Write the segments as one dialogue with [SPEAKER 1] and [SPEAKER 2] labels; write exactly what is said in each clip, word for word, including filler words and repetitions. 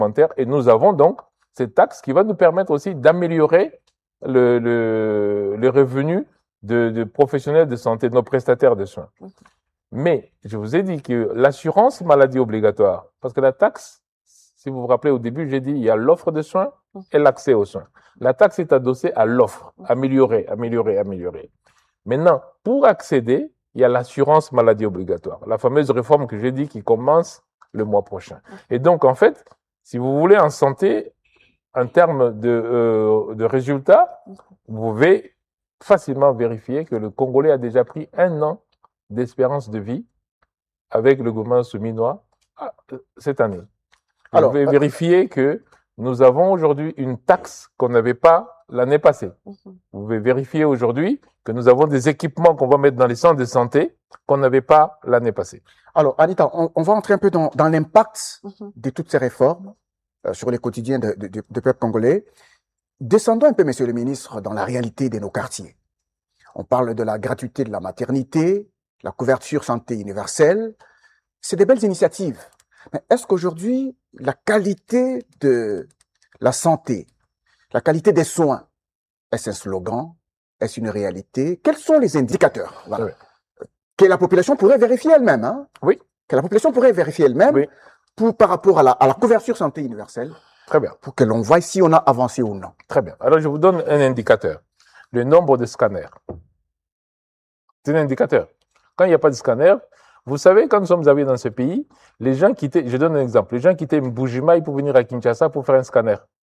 [SPEAKER 1] Et nous avons donc cette taxe qui va nous permettre aussi d'améliorer le, le, le revenu de, de professionnels de santé, de nos prestataires de soins. Mais je vous ai dit que l'assurance maladie obligatoire, parce que la taxe, si vous vous rappelez au début, j'ai dit il y a l'offre de soins et l'accès aux soins. La taxe est adossée à l'offre, améliorer, améliorer, améliorer. Maintenant, pour accéder, il y a l'assurance maladie obligatoire, la fameuse réforme que j'ai dit qui commence le mois prochain. Et donc, en fait, si vous voulez en santé, en termes de, euh, de résultats, vous pouvez facilement vérifier que le Congolais a déjà pris un an d'espérance de vie avec le gouvernement souminois cette année. Vous Alors, pouvez euh, vérifier que nous avons aujourd'hui une taxe qu'on n'avait pas l'année passée. Vous pouvez vérifier aujourd'hui que nous avons des équipements qu'on va mettre dans les centres de santé qu'on n'avait pas l'année passée.
[SPEAKER 2] Alors, Anita, on, on va entrer un peu dans, dans l'impact mm-hmm. de toutes ces réformes euh, sur les quotidiens de, de, de, de peuple congolais. Descendons un peu, monsieur le ministre, dans la réalité de nos quartiers. On parle de la gratuité de la maternité, la couverture santé universelle. C'est des belles initiatives. Mais est-ce qu'aujourd'hui, la qualité de la santé, la qualité des soins, est-ce un slogan? Est-ce une réalité? Quels sont les indicateurs voilà. Oui. Que la population pourrait vérifier elle-même, hein?
[SPEAKER 1] Oui.
[SPEAKER 2] Que la population pourrait vérifier elle-même oui. pour, par rapport à la, à la couverture santé universelle.
[SPEAKER 1] Très bien.
[SPEAKER 2] Pour que l'on voie si on a avancé ou non.
[SPEAKER 1] Très bien. Alors, je vous donne un indicateur. Le nombre de scanners. C'est un indicateur. Quand il n'y a pas de scanner, vous savez, quand nous sommes arrivés dans ce pays, les gens quittaient, je donne un exemple, les gens quittaient Mbujimai pour venir à Kinshasa pour faire un scanner.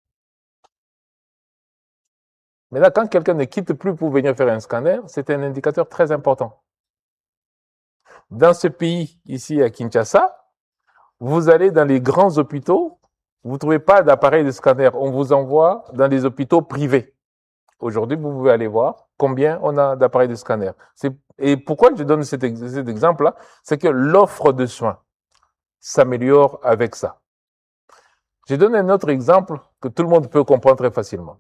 [SPEAKER 1] Mais là, quand quelqu'un ne quitte plus pour venir faire un scanner, c'est un indicateur très important. Dans ce pays, ici à Kinshasa, vous allez dans les grands hôpitaux, vous ne trouvez pas d'appareil de scanner. On vous envoie dans les hôpitaux privés. Aujourd'hui, vous pouvez aller voir combien on a d'appareils de scanner. C'est, et pourquoi je donne cet, ex, cet exemple-là? C'est que l'offre de soins s'améliore avec ça. Je donne un autre exemple que tout le monde peut comprendre très facilement.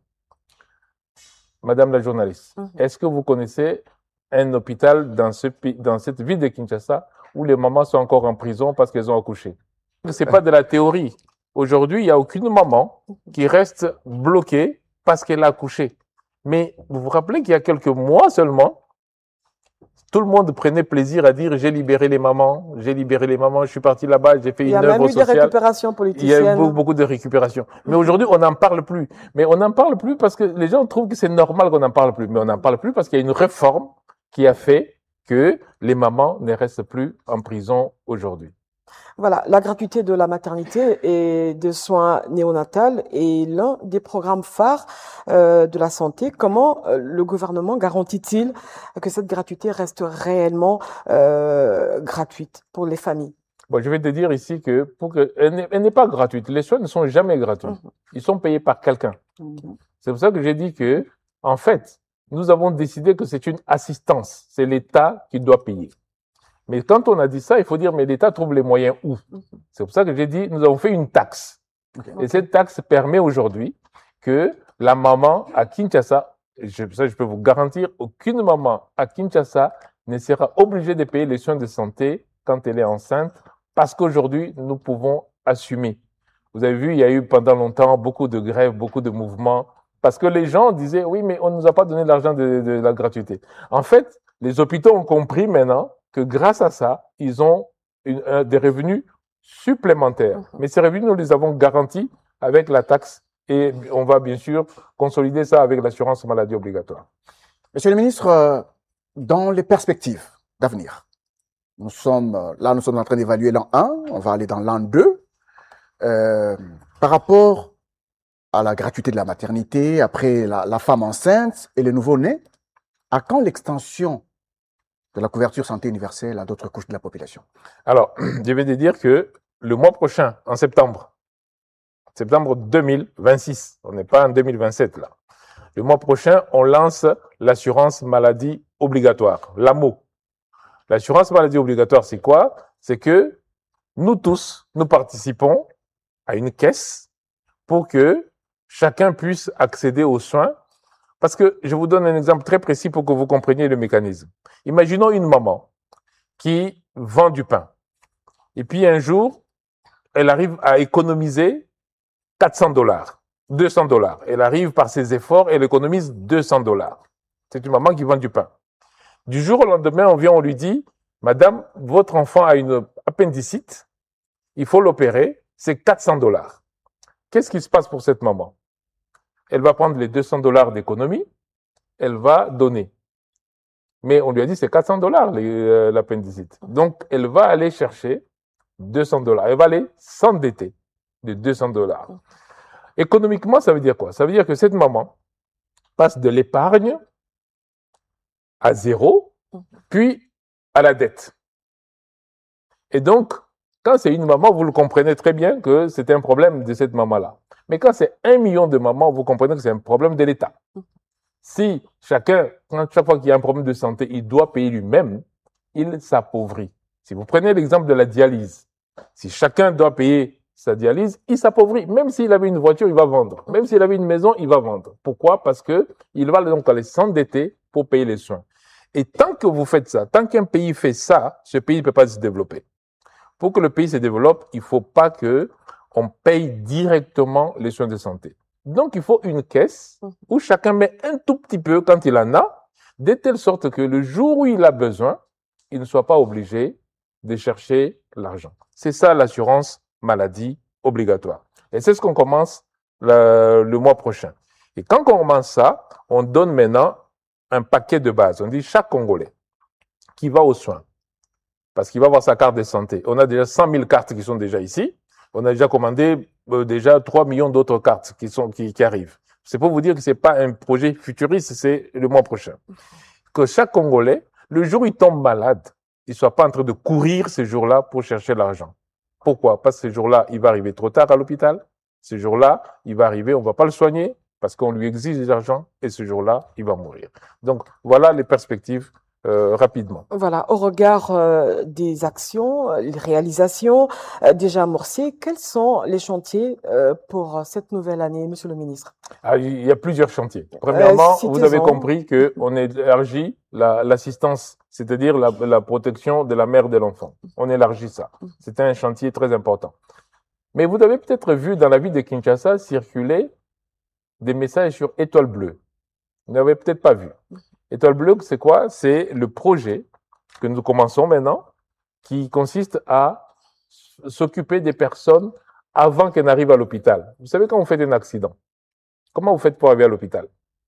[SPEAKER 1] Madame la journaliste, mm-hmm. est-ce que vous connaissez un hôpital dans, ce, dans cette ville de Kinshasa où les mamans sont encore en prison parce qu'elles ont accouché? C'est pas de la théorie. Aujourd'hui, il n'y a aucune maman qui reste bloquée parce qu'elle a accouché. Mais vous vous rappelez qu'il y a quelques mois seulement, tout le monde prenait plaisir à dire « j'ai libéré les mamans, j'ai libéré les mamans, je suis parti là-bas, j'ai fait une œuvre sociale ».
[SPEAKER 3] Il y a même eu des récupérations politiciennes.
[SPEAKER 1] Il y a eu beaucoup, beaucoup de récupérations. Mais aujourd'hui, on n'en parle plus. Mais on n'en parle plus parce que les gens trouvent que c'est normal qu'on n'en parle plus. Mais on n'en parle plus parce qu'il y a une réforme qui a fait que les mamans ne restent plus en prison aujourd'hui.
[SPEAKER 3] Voilà, la gratuité de la maternité et des soins néonatals est l'un des programmes phares euh, de la santé. Comment euh, le gouvernement garantit-il que cette gratuité reste réellement euh, gratuite pour les familles?
[SPEAKER 1] Bon, je vais te dire ici que pour que elle n'est pas gratuite. Les soins ne sont jamais gratuits. Mmh. Ils sont payés par quelqu'un. Mmh. C'est pour ça que j'ai dit que, en fait, nous avons décidé que c'est une assistance. C'est l'État qui doit payer. Mais quand on a dit ça, il faut dire, mais l'État trouve les moyens où? C'est pour ça que j'ai dit, nous avons fait une taxe. Okay. Et cette taxe permet aujourd'hui que la maman à Kinshasa, je, ça je peux vous garantir, aucune maman à Kinshasa ne sera obligée de payer les soins de santé quand elle est enceinte, parce qu'aujourd'hui, nous pouvons assumer. Vous avez vu, il y a eu pendant longtemps beaucoup de grèves, beaucoup de mouvements, parce que les gens disaient, oui, mais on ne nous a pas donné l'argent de, de la gratuité. En fait, les hôpitaux ont compris maintenant que grâce à ça, ils ont une, euh, des revenus supplémentaires. Mm-hmm. Mais ces revenus, nous les avons garantis avec la taxe et on va bien sûr consolider ça avec l'assurance maladie obligatoire.
[SPEAKER 2] Monsieur le ministre, euh, dans les perspectives d'avenir, nous sommes, là, nous sommes en train d'évaluer l'an un, on va aller dans l'an deux. Euh, par rapport à la gratuité de la maternité, après la, la femme enceinte et le nouveau-né, à quand l'extension de la couverture santé universelle à d'autres couches de la population?
[SPEAKER 1] Alors, je vais te dire que le mois prochain, en septembre, septembre deux mille vingt-six, on n'est pas en deux mille vingt-sept là, le mois prochain, on lance l'assurance maladie obligatoire, l'A M O. L'assurance maladie obligatoire, c'est quoi? C'est que nous tous, nous participons à une caisse pour que chacun puisse accéder aux soins. Parce que je vous donne un exemple très précis pour que vous compreniez le mécanisme. Imaginons une maman qui vend du pain. Et puis un jour, elle arrive à économiser quatre cents dollars, deux cents dollars. Elle arrive par ses efforts, elle économise deux cents dollars. C'est une maman qui vend du pain. Du jour au lendemain, on vient, on lui dit, madame, votre enfant a une appendicite, il faut l'opérer, c'est quatre cents dollars. Qu'est-ce qui se passe pour cette maman? Elle va prendre les deux cents dollars d'économie, elle va donner. Mais on lui a dit c'est quatre cents dollars euh, l'appendicite. Donc, elle va aller chercher deux cents dollars. Elle va aller s'endetter de deux cents dollars. Économiquement, ça veut dire quoi? Ça veut dire que cette maman passe de l'épargne à zéro, puis à la dette. Et donc, quand c'est une maman, vous le comprenez très bien que c'est un problème de cette maman-là. Mais quand c'est un million de mamans, vous comprenez que c'est un problème de l'État. Si chacun, chaque fois qu'il y a un problème de santé, il doit payer lui-même, il s'appauvrit. Si vous prenez l'exemple de la dialyse, si chacun doit payer sa dialyse, il s'appauvrit. Même s'il avait une voiture, il va vendre. Même s'il avait une maison, il va vendre. Pourquoi? Parce que il va donc aller s'endetter pour payer les soins. Et tant que vous faites ça, tant qu'un pays fait ça, ce pays ne peut pas se développer. Pour que le pays se développe, il ne faut pas que on paye directement les soins de santé. Donc, il faut une caisse où chacun met un tout petit peu quand il en a, de telle sorte que le jour où il a besoin, il ne soit pas obligé de chercher l'argent. C'est ça l'assurance maladie obligatoire. Et c'est ce qu'on commence le, le mois prochain. Et quand on commence ça, on donne maintenant un paquet de base. On dit chaque Congolais qui va aux soins, parce qu'il va avoir sa carte de santé. On a déjà cent mille cartes qui sont déjà ici. On a déjà commandé euh, déjà trois millions d'autres cartes qui sont qui, qui arrivent. C'est pour vous dire que c'est pas un projet futuriste, c'est le mois prochain. Que chaque Congolais, le jour où il tombe malade, il soit pas en train de courir ce jour-là pour chercher l'argent. Pourquoi? Parce que ce jour-là, il va arriver trop tard à l'hôpital. Ce jour-là, il va arriver, on va pas le soigner parce qu'on lui exige de l'argent et ce jour-là, il va mourir. Donc, voilà les perspectives Euh, rapidement.
[SPEAKER 3] Voilà, au regard euh, des actions, les réalisations euh, déjà amorcées, quels sont les chantiers euh, pour cette nouvelle année, Monsieur le Ministre?
[SPEAKER 1] Ah, il y a plusieurs chantiers. Premièrement,
[SPEAKER 3] euh,
[SPEAKER 1] vous avez compris que on élargit la, l'assistance, c'est-à-dire la, la protection de la mère et de l'enfant. On élargit ça. C'est un chantier très important. Mais vous avez peut-être vu dans la ville de Kinshasa circuler des messages sur Étoile Bleue. Vous n'avez peut-être pas vu. Étoile Bleue, c'est quoi? C'est le projet que nous commençons maintenant, qui consiste à s'occuper des personnes avant qu'elles n'arrivent à l'hôpital. Vous savez, quand vous faites un accident, comment vous faites pour arriver à l'hôpital?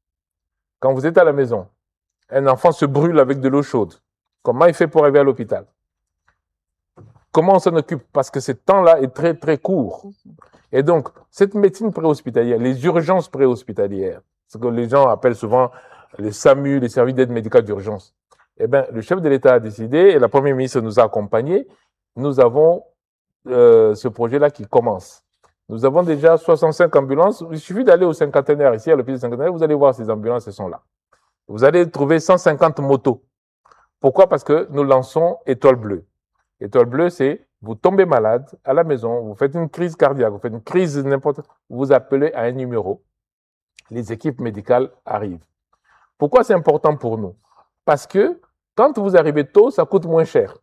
[SPEAKER 1] Quand vous êtes à la maison, un enfant se brûle avec de l'eau chaude. Comment il fait pour arriver à l'hôpital? Comment on s'en occupe? Parce que ce temps-là est très, très court. Et donc, cette médecine préhospitalière, les urgences préhospitalières, ce que les gens appellent souvent les SAMU, les services d'aide médicale d'urgence. Eh bien, le chef de l'État a décidé, et la Première ministre nous a accompagnés, nous avons euh, ce projet-là qui commence. Nous avons déjà soixante-cinq ambulances. Il suffit d'aller au cinquantenaire, ici à l'hôpital cinquantenaire, vous allez voir ces ambulances, elles sont là. Vous allez trouver cent cinquante motos. Pourquoi? Parce que nous lançons Étoile Bleue. Étoile Bleue, c'est vous tombez malade à la maison, vous faites une crise cardiaque, vous faites une crise n'importe, vous appelez à un numéro. Les équipes médicales arrivent. Pourquoi c'est important pour nous? Parce que quand vous arrivez tôt, ça coûte moins cher.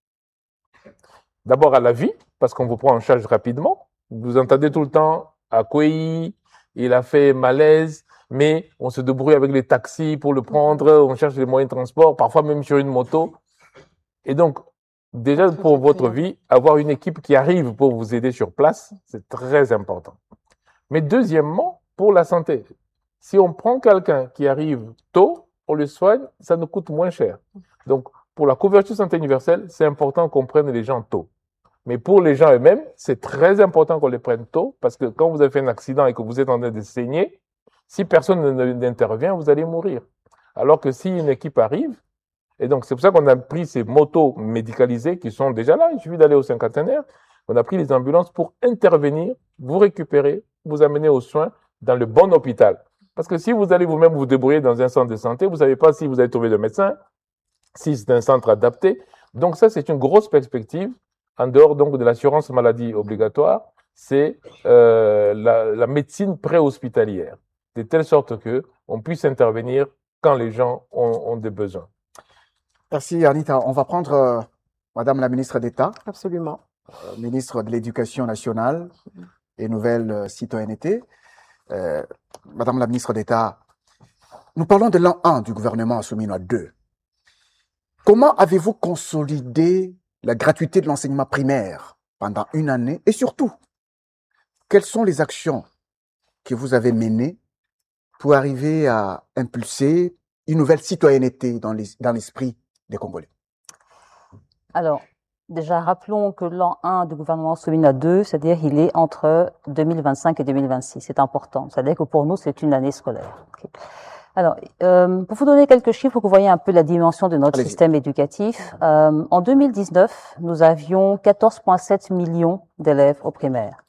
[SPEAKER 1] D'abord à la vie, parce qu'on vous prend en charge rapidement. Vous entendez tout le temps à Kwei, il a fait malaise, mais on se débrouille avec les taxis pour le prendre, on cherche les moyens de transport, parfois même sur une moto. Et donc, déjà pour votre vie, avoir une équipe qui arrive pour vous aider sur place, c'est très important. Mais deuxièmement, pour la santé. Si on prend quelqu'un qui arrive tôt, on le soigne, ça nous coûte moins cher. Donc, pour la couverture santé universelle, c'est important qu'on prenne les gens tôt. Mais pour les gens eux-mêmes, c'est très important qu'on les prenne tôt, parce que quand vous avez fait un accident et que vous êtes en train de saigner, si personne n'intervient, vous allez mourir. Alors que si une équipe arrive, et donc c'est pour ça qu'on a pris ces motos médicalisées qui sont déjà là, il suffit d'aller au cinquantenaire, on a pris les ambulances pour intervenir, vous récupérer, vous amener aux soins dans le bon hôpital. Parce que si vous allez vous-même vous débrouiller dans un centre de santé, vous ne savez pas si vous allez trouver de médecin, si c'est un centre adapté. Donc ça, c'est une grosse perspective. En dehors donc de l'assurance maladie obligatoire, c'est euh, la, la médecine préhospitalière, de telle sorte que on puisse intervenir quand les gens ont, ont des besoins.
[SPEAKER 2] Merci Anita. On va prendre euh, Madame la ministre d'État.
[SPEAKER 3] Absolument.
[SPEAKER 2] Euh, ministre de l'Éducation nationale. et nouvelle euh, citoyenneté. Euh, Madame la ministre d'État, nous parlons de l'an un du gouvernement Assomino deux. Comment avez-vous consolidé la gratuité de l'enseignement primaire pendant une année? Et surtout, quelles sont les actions que vous avez menées pour arriver à impulser une nouvelle citoyenneté dans les- dans l'esprit des Congolais?
[SPEAKER 4] Alors, déjà, rappelons que l'an un du gouvernement Assomino deux, c'est-à-dire il est entre deux mille vingt-cinq et deux mille vingt-six. C'est important. C'est-à-dire que pour nous, c'est une année scolaire. Okay. Alors, euh, pour vous donner quelques chiffres, pour que vous voyez un peu la dimension de notre
[SPEAKER 2] Allez-y.
[SPEAKER 4] système éducatif, euh, en deux mille dix-neuf, nous avions quatorze virgule sept millions d'élèves au primaire.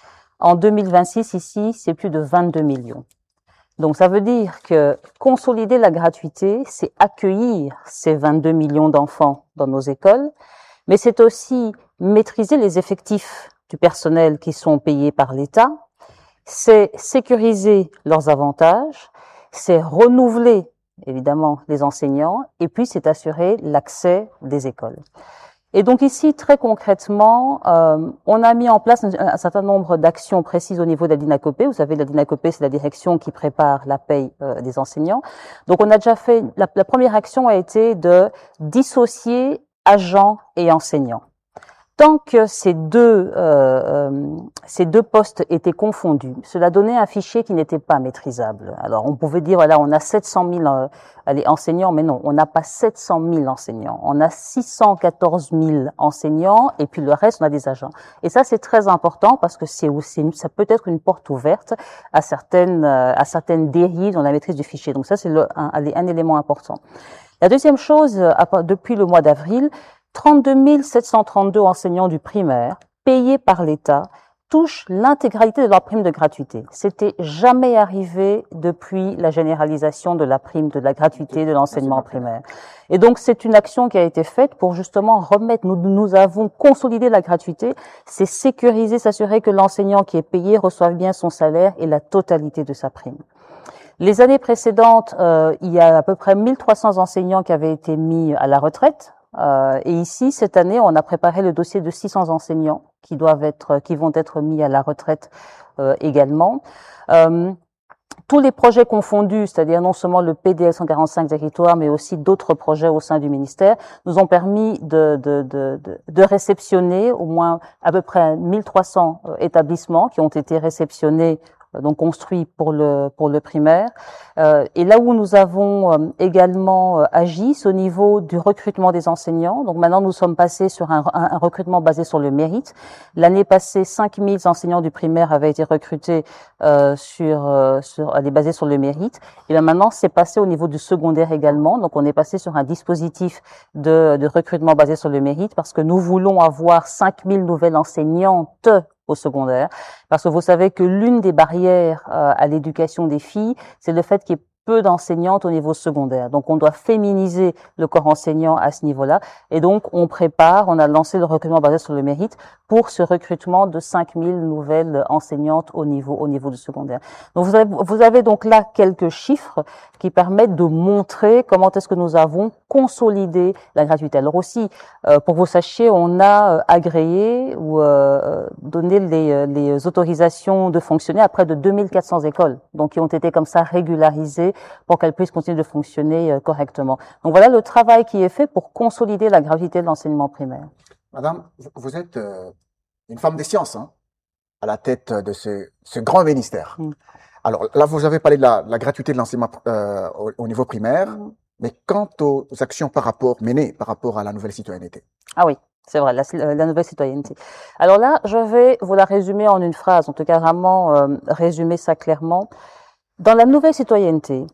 [SPEAKER 4] En deux mille vingt-six, ici, c'est plus de vingt-deux millions. Donc, ça veut dire que consolider la gratuité, c'est accueillir ces vingt-deux millions d'enfants dans nos écoles, mais c'est aussi maîtriser les effectifs du personnel qui sont payés par l'État, c'est sécuriser leurs avantages, c'est renouveler, évidemment, les enseignants, et puis c'est assurer l'accès des écoles. Et donc ici, très concrètement, euh, on a mis en place un, un certain nombre d'actions précises au niveau de la DINACOPé. Vous savez, la DINACOPé, c'est la direction qui prépare la paye euh, des enseignants. Donc on a déjà fait, la, la première action a été de dissocier agents et enseignants. Tant que ces deux, euh, euh, ces deux postes étaient confondus, cela donnait un fichier qui n'était pas maîtrisable. Alors, on pouvait dire, voilà, on a sept cent mille euh, allez, enseignants, mais non, on n'a pas sept cent mille enseignants. On a six cent quatorze mille enseignants, et puis le reste, on a des agents. Et ça, c'est très important parce que c'est aussi, ça peut être une porte ouverte à certaines, euh, à certaines dérives dans la maîtrise du fichier. Donc ça, c'est le, un, un élément important. La deuxième chose, depuis le mois d'avril, trente-deux mille sept cent trente-deux enseignants du primaire, payés par l'État, touchent l'intégralité de leur prime de gratuité. C'était jamais arrivé depuis la généralisation de la prime de la gratuité de l'enseignement primaire. Et donc, c'est une action qui a été faite pour justement remettre, nous, nous avons consolidé la gratuité, c'est sécuriser, s'assurer que l'enseignant qui est payé reçoive bien son salaire et la totalité de sa prime. Les années précédentes, euh, il y a à peu près mille trois cents enseignants qui avaient été mis à la retraite. Euh, et ici, cette année, on a préparé le dossier de six cents enseignants qui doivent être, qui vont être mis à la retraite euh, également. Euh, tous les projets confondus, c'est-à-dire non seulement le P D L cent quarante-cinq territoires, mais aussi d'autres projets au sein du ministère, nous ont permis de, de, de, de, de réceptionner au moins à peu près mille trois cents établissements qui ont été réceptionnés, donc construits pour le pour le primaire. Euh, et là où nous avons euh, également euh, agi, c'est au niveau du recrutement des enseignants. Donc maintenant, nous sommes passés sur un, un, un recrutement basé sur le mérite. L'année passée, cinq mille enseignants du primaire avaient été recrutés euh, sur euh, sur elle est basée sur le mérite. Et là maintenant, c'est passé au niveau du secondaire également. Donc on est passé sur un dispositif de, de recrutement basé sur le mérite parce que nous voulons avoir cinq mille nouvelles enseignantes au secondaire, parce que vous savez que l'une des barrières euh, à l'éducation des filles, c'est le fait qu'il y ait peu d'enseignantes au niveau secondaire. Donc, on doit féminiser le corps enseignant à ce niveau-là. Et donc, on prépare, on a lancé le recrutement basé sur le mérite pour ce recrutement de cinq mille nouvelles enseignantes au niveau, au niveau du secondaire. Donc, vous avez, vous avez donc là quelques chiffres qui permettent de montrer comment est-ce que nous avons consolidé la gratuité. Alors aussi, euh, pour que vous sachiez, on a euh, agréé ou euh, donné les, les autorisations de fonctionner à près de deux mille quatre cents écoles, donc qui ont été comme ça régularisées pour qu'elles puissent continuer de fonctionner euh, correctement. Donc voilà le travail qui est fait pour consolider la gratuité de l'enseignement primaire.
[SPEAKER 2] Madame, vous êtes euh, une femme des sciences, hein, à la tête de ce, ce grand ministère. Mm. Alors là, vous avez parlé de la, la gratuité de l'enseignement euh, au, au niveau primaire, mm. mais quant aux actions par rapport menées par rapport à la nouvelle citoyenneté.
[SPEAKER 4] Ah oui, c'est vrai, la, la nouvelle citoyenneté. Alors là, je vais vous la résumer en une phrase, en tout cas vraiment euh, résumer ça clairement. Dans la nouvelle citoyenneté,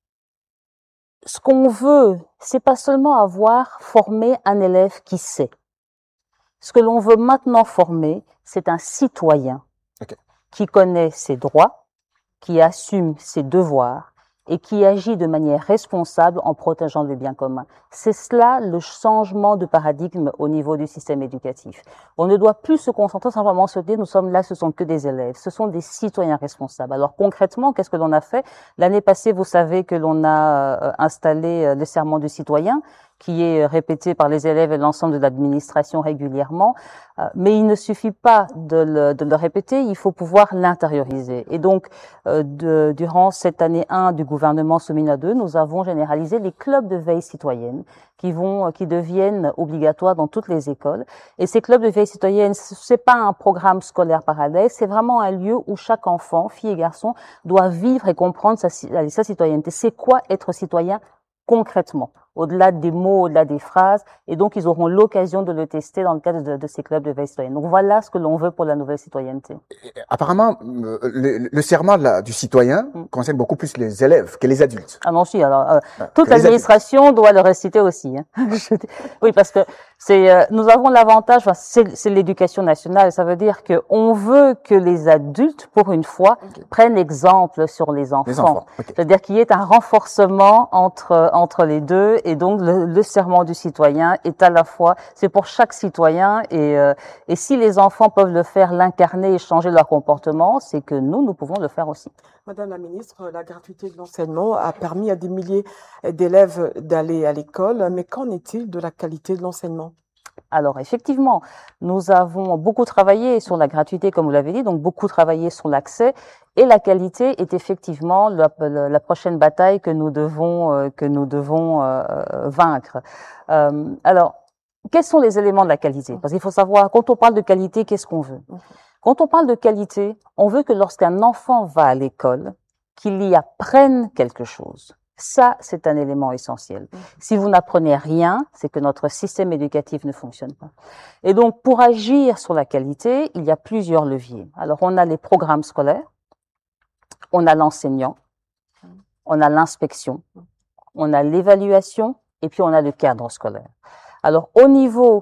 [SPEAKER 4] ce qu'on veut, c'est pas seulement avoir formé un élève qui sait. Ce que l'on veut maintenant former, c'est un citoyen okay. qui connaît ses droits, qui assume ses devoirs et qui agit de manière responsable en protégeant le bien commun. C'est cela le changement de paradigme au niveau du système éducatif. On ne doit plus se concentrer simplement sur dire nous sommes là, ce sont que des élèves, ce sont des citoyens responsables. Alors concrètement, qu'est-ce que l'on a fait? L'année passée, vous savez que l'on a euh, installé euh, le serment du citoyen, qui est répété par les élèves et l'ensemble de l'administration régulièrement, euh, mais il ne suffit pas de le, de le répéter, il faut pouvoir l'intérioriser. Et donc, euh, de, durant cette année un du gouvernement Somina deux, nous avons généralisé les clubs de veille citoyenne qui vont, qui deviennent obligatoires dans toutes les écoles. Et ces clubs de veille citoyenne, c'est pas un programme scolaire parallèle, c'est vraiment un lieu où chaque enfant, fille et garçon, doit vivre et comprendre sa, sa citoyenneté. C'est quoi être citoyen concrètement, au-delà des mots, au-delà des phrases, et donc ils auront l'occasion de le tester dans le cadre de, de ces clubs de veille citoyenne. Donc voilà ce que l'on veut pour la nouvelle citoyenneté.
[SPEAKER 2] Apparemment, le, le serment de la, du citoyen mm. concerne beaucoup plus les élèves que les adultes.
[SPEAKER 4] Ah non, si, alors, euh,
[SPEAKER 2] ah,
[SPEAKER 4] toute l'administration doit le réciter aussi. Hein. Oui, parce que c'est, euh, nous avons l'avantage, enfin, c'est l'éducation nationale, ça veut dire que on veut que les adultes, pour une fois, okay. prennent exemple sur les enfants. Les enfants. Okay. C'est-à-dire qu'il y ait un renforcement entre entre les deux, et donc le, le serment du citoyen est à la fois, c'est pour chaque citoyen, et euh, et si les enfants peuvent le faire, l'incarner et changer leur comportement, c'est que nous, nous pouvons le faire aussi.
[SPEAKER 3] Madame la ministre, la gratuité de l'enseignement a permis à des milliers d'élèves d'aller à l'école, mais qu'en est-il de la qualité de l'enseignement?
[SPEAKER 4] Alors effectivement, nous avons beaucoup travaillé sur la gratuité, comme vous l'avez dit, donc beaucoup travaillé sur l'accès, et la qualité est effectivement la, la, la prochaine bataille que nous devons euh, que nous devons euh, vaincre. Euh, alors, quels sont les éléments de la qualité? Parce qu'il faut savoir, quand on parle de qualité, qu'est-ce qu'on veut? Quand on parle de qualité, on veut que lorsqu'un enfant va à l'école, qu'il y apprenne quelque chose. Ça, c'est un élément essentiel. Si vous n'apprenez rien, c'est que notre système éducatif ne fonctionne pas. Et donc, pour agir sur la qualité, il y a plusieurs leviers. Alors, on a les programmes scolaires, on a l'enseignant, on a l'inspection, on a l'évaluation, et puis on a le cadre scolaire. Alors, au niveau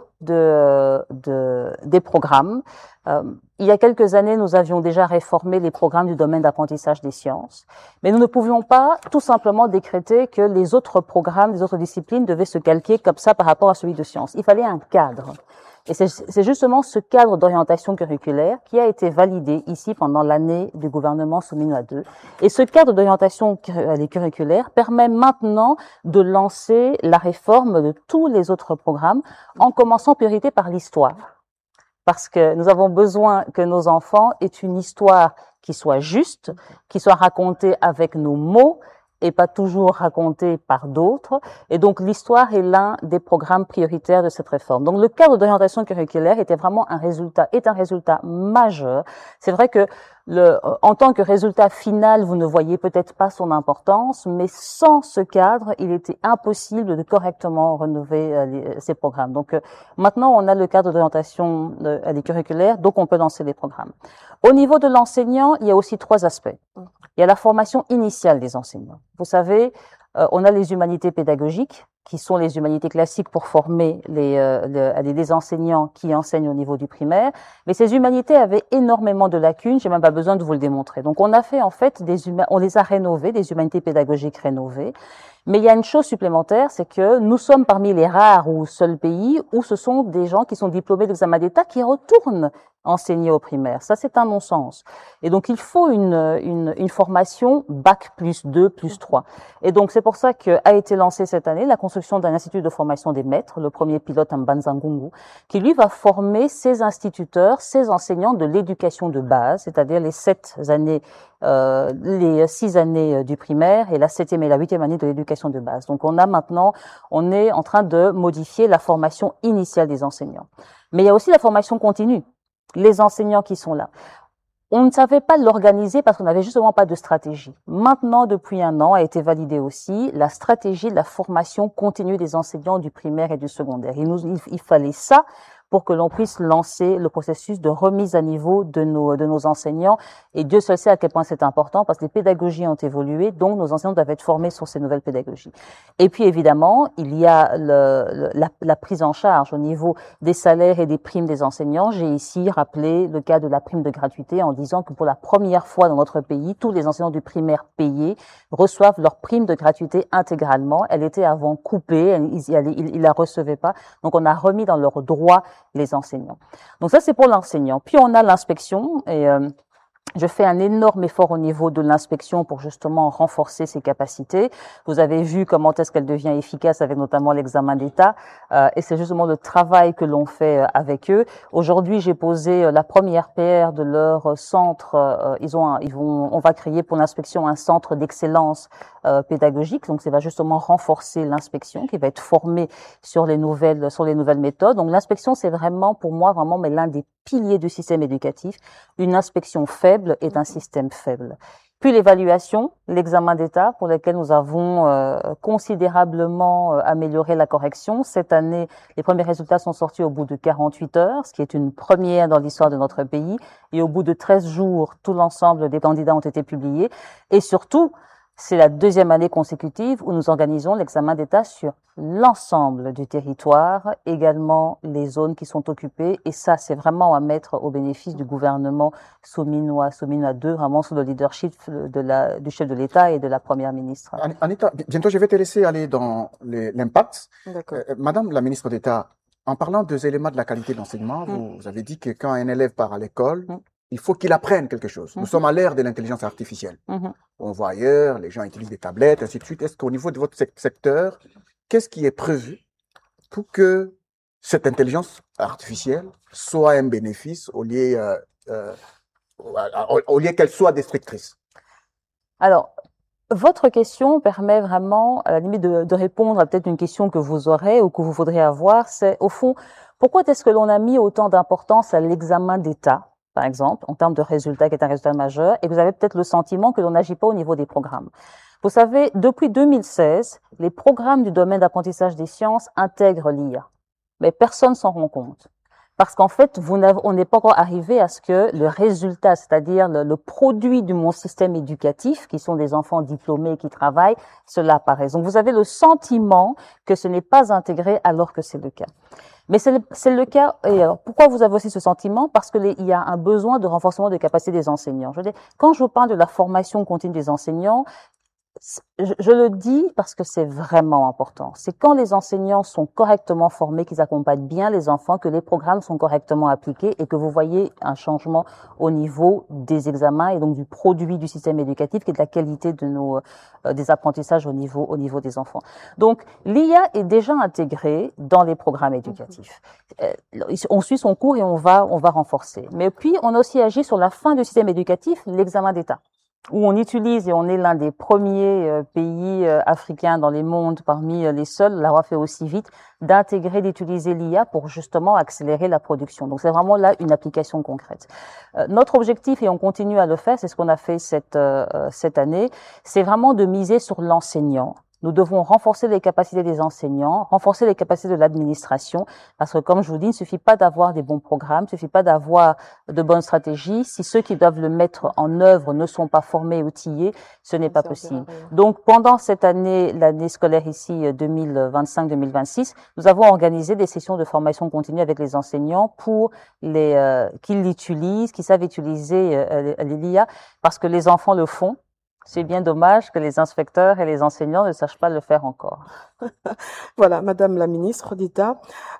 [SPEAKER 4] de, de, des programmes, euh, il y a quelques années, nous avions déjà réformé les programmes du domaine d'apprentissage des sciences, mais nous ne pouvions pas tout simplement décréter que les autres programmes, les autres disciplines devaient se calquer comme ça par rapport à celui de sciences. Il fallait un cadre. Et c'est justement ce cadre d'orientation curriculaire qui a été validé ici pendant l'année du gouvernement Somina deux. Et ce cadre d'orientation curriculaire permet maintenant de lancer la réforme de tous les autres programmes, en commençant en priorité par l'histoire. Parce que nous avons besoin que nos enfants aient une histoire qui soit juste, qui soit racontée avec nos mots, et pas toujours raconté par d'autres. Et donc, l'histoire est l'un des programmes prioritaires de cette réforme. Donc, le cadre d'orientation curriculaire était vraiment un résultat, est un résultat majeur. C'est vrai que le, en tant que résultat final, vous ne voyez peut-être pas son importance, mais sans ce cadre, il était impossible de correctement renouveler euh, les, ces programmes. Donc, euh, maintenant, on a le cadre d'orientation euh, curriculaire, donc on peut lancer les programmes. Au niveau de l'enseignant, il y a aussi trois aspects. Il y a la formation initiale des enseignants. Vous savez, euh, on a les humanités pédagogiques, qui sont les humanités classiques pour former les, euh, les, les enseignants qui enseignent au niveau du primaire. Mais ces humanités avaient énormément de lacunes, j'ai même pas besoin de vous le démontrer. Donc on a fait en fait des huma- on les a rénovées, des humanités pédagogiques rénovées. Mais il y a une chose supplémentaire, c'est que nous sommes parmi les rares ou seuls pays où ce sont des gens qui sont diplômés d'examen d'État qui retournent enseigner au primaire. Ça, c'est un non-sens. Et donc, il faut une, une, une formation bac plus deux, plus trois. Et donc, c'est pour ça qu'a été lancée cette année la construction d'un institut de formation des maîtres, le premier pilote en Mbanza-Ngungu, qui lui va former ses instituteurs, ses enseignants de l'éducation de base, c'est-à-dire les sept années, euh, les six années du primaire et la septième et la huitième année de l'éducation de base. Donc, on a maintenant, on est en train de modifier la formation initiale des enseignants. Mais il y a aussi la formation continue. Les enseignants qui sont là. On ne savait pas l'organiser parce qu'on n'avait justement pas de stratégie. Maintenant, depuis un an, a été validée aussi la stratégie de la formation continue des enseignants du primaire et du secondaire. Il nous, il, il fallait ça pour que l'on puisse lancer le processus de remise à niveau de nos, de nos enseignants. Et Dieu seul sait à quel point c'est important parce que les pédagogies ont évolué, donc nos enseignants doivent être formés sur ces nouvelles pédagogies. Et puis évidemment, il y a le, le, la, la prise en charge au niveau des salaires et des primes des enseignants. J'ai ici rappelé le cas de la prime de gratuité en disant que pour la première fois dans notre pays, tous les enseignants du primaire payés reçoivent leur prime de gratuité intégralement. Elle était avant coupée, ils, ils, ils la recevaient pas. Donc on a remis dans leurs droits les enseignants. Donc ça, c'est pour l'enseignant. Puis on a l'inspection et euh, Je fais un énorme effort au niveau de l'inspection pour justement renforcer ses capacités. Vous avez vu comment est-ce qu'elle devient efficace avec notamment l'examen d'État, euh, et c'est justement le travail que l'on fait euh, avec eux. Aujourd'hui, j'ai posé euh, la première pierre de leur centre. Euh, ils ont, un, ils vont, on va créer pour l'inspection un centre d'excellence euh, pédagogique. Donc, ça va justement renforcer l'inspection, qui va être formée sur les nouvelles, sur les nouvelles méthodes. Donc, l'inspection, c'est vraiment pour moi vraiment, mais l'un des piliers du système éducatif. Une inspection faible est un système faible. Puis l'évaluation, l'examen d'État, pour lequel nous avons euh, considérablement euh, amélioré la correction. Cette année, les premiers résultats sont sortis au bout de quarante-huit heures, ce qui est une première dans l'histoire de notre pays. Et au bout de treize jours, tout l'ensemble des candidats ont été publiés. Et surtout, c'est la deuxième année consécutive où nous organisons l'examen d'État sur l'ensemble du territoire, également les zones qui sont occupées. Et ça, c'est vraiment à mettre au bénéfice du gouvernement Souminois, Souminois deux, vraiment sous le leadership de la, du chef de l'État et de la première ministre.
[SPEAKER 2] Anita, bientôt je vais te laisser aller dans l'impact.
[SPEAKER 3] D'accord.
[SPEAKER 2] Euh, Madame la ministre d'État, en parlant des éléments de la qualité d'enseignement, mmh. vous avez dit que quand un élève part à l'école, mmh. il faut qu'il apprenne quelque chose. Nous mmh. sommes à l'ère de l'intelligence artificielle. Mmh. On voit ailleurs, les gens utilisent des tablettes, ainsi de suite. Est-ce qu'au niveau de votre secteur, qu'est-ce qui est prévu pour que cette intelligence artificielle soit un bénéfice au lieu, euh, euh, au, au lieu qu'elle soit destructrice?
[SPEAKER 4] Alors, votre question permet vraiment, à la limite, de, de répondre à peut-être une question que vous aurez ou que vous voudriez avoir. C'est, au fond, pourquoi est-ce que l'on a mis autant d'importance à l'examen d'État, par exemple, en termes de résultats, qui est un résultat majeur, et vous avez peut-être le sentiment que l'on n'agit pas au niveau des programmes. Vous savez, depuis deux mille seize, les programmes du domaine d'apprentissage des sciences intègrent l'I A. Mais personne s'en rend compte. Parce qu'en fait, vous on n'est pas encore arrivé à ce que le résultat, c'est-à-dire le, le produit de mon système éducatif, qui sont des enfants diplômés qui travaillent, cela apparaît. Donc vous avez le sentiment que ce n'est pas intégré alors que c'est le cas. Mais c'est le, c'est le cas. Et alors, pourquoi vous avez aussi ce sentiment? Parce que les, il y a un besoin de renforcement des capacités des enseignants. Je veux dire, quand je vous parle de la formation continue des enseignants, je, je le dis parce que c'est vraiment important. C'est quand les enseignants sont correctement formés, qu'ils accompagnent bien les enfants, que les programmes sont correctement appliqués et que vous voyez un changement au niveau des examens et donc du produit du système éducatif, qui est de la qualité de nos euh, des apprentissages au niveau au niveau des enfants. Donc l'I A est déjà intégrée dans les programmes éducatifs. Euh, on suit son cours et on va on va renforcer. Mais puis on a aussi agi sur la fin du système éducatif, l'examen d'État, où on utilise, et on est l'un des premiers euh, pays euh, africains dans les mondes, parmi euh, les seuls, l'avoir fait aussi vite, d'intégrer, d'utiliser l'I A pour justement accélérer la production. Donc c'est vraiment là une application concrète. Euh, notre objectif, et on continue à le faire, c'est ce qu'on a fait cette, euh, cette année, c'est vraiment de miser sur l'enseignant. Nous devons renforcer les capacités des enseignants, renforcer les capacités de l'administration, parce que comme je vous dis, il ne suffit pas d'avoir des bons programmes, il ne suffit pas d'avoir de bonnes stratégies. Si ceux qui doivent le mettre en œuvre ne sont pas formés et outillés, ce n'est pas possible. Donc pendant cette année, l'année scolaire ici deux mille vingt-cinq deux mille vingt-six, nous avons organisé des sessions de formation continue avec les enseignants pour les euh, qu'ils l'utilisent, qu'ils savent utiliser euh, l'I A, parce que les enfants le font. C'est bien dommage que les inspecteurs et les enseignants ne sachent pas le faire encore.
[SPEAKER 3] Voilà, Madame la ministre d'État,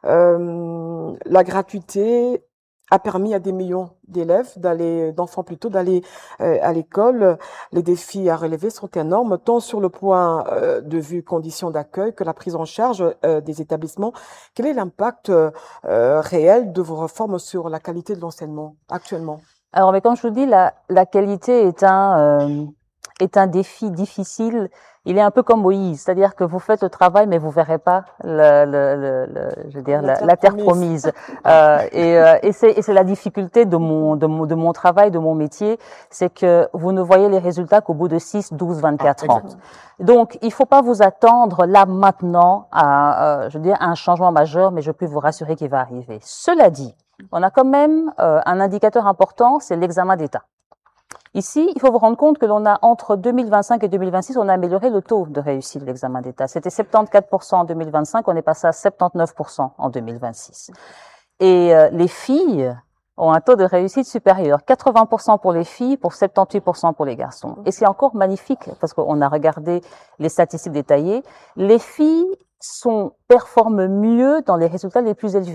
[SPEAKER 3] euh, la gratuité a permis à des millions d'élèves, d'aller, d'enfants plutôt, d'aller euh, à l'école. Les défis à relever sont énormes, tant sur le point euh, de vue conditions d'accueil que la prise en charge euh, des établissements. Quel est l'impact euh, réel de vos réformes sur la qualité de l'enseignement actuellement?
[SPEAKER 4] Alors, mais comme je vous dis, la, la qualité est un... Euh est un défi difficile. Il est un peu comme Moïse, c'est-à-dire que vous faites le travail, mais vous verrez pas le, le, le, le je veux dire, la, la, la terre promise. euh, et, euh, et c'est, et c'est la difficulté de mon, de mon, de mon travail, de mon métier, c'est que vous ne voyez les résultats qu'au bout de six, douze, vingt-quatre ah, ans. Donc, il faut pas vous attendre là maintenant à, euh, je veux dire, à un changement majeur, mais je peux vous rassurer qu'il va arriver. Cela dit, on a quand même euh, un indicateur important, c'est l'examen d'État. Ici, il faut vous rendre compte que l'on a, entre deux mille vingt-cinq et deux mille vingt-six, on a amélioré le taux de réussite de l'examen d'État. C'était soixante-quatorze pour cent en deux mille vingt-cinq, on est passé à soixante-dix-neuf pour cent en deux mille vingt-six. Et euh, les filles ont un taux de réussite supérieur, quatre-vingts pour cent pour les filles, pour soixante-dix-huit pour cent pour les garçons. Et c'est encore magnifique, parce qu'on a regardé les statistiques détaillées. Les filles sont, performent mieux dans les résultats les plus élevés.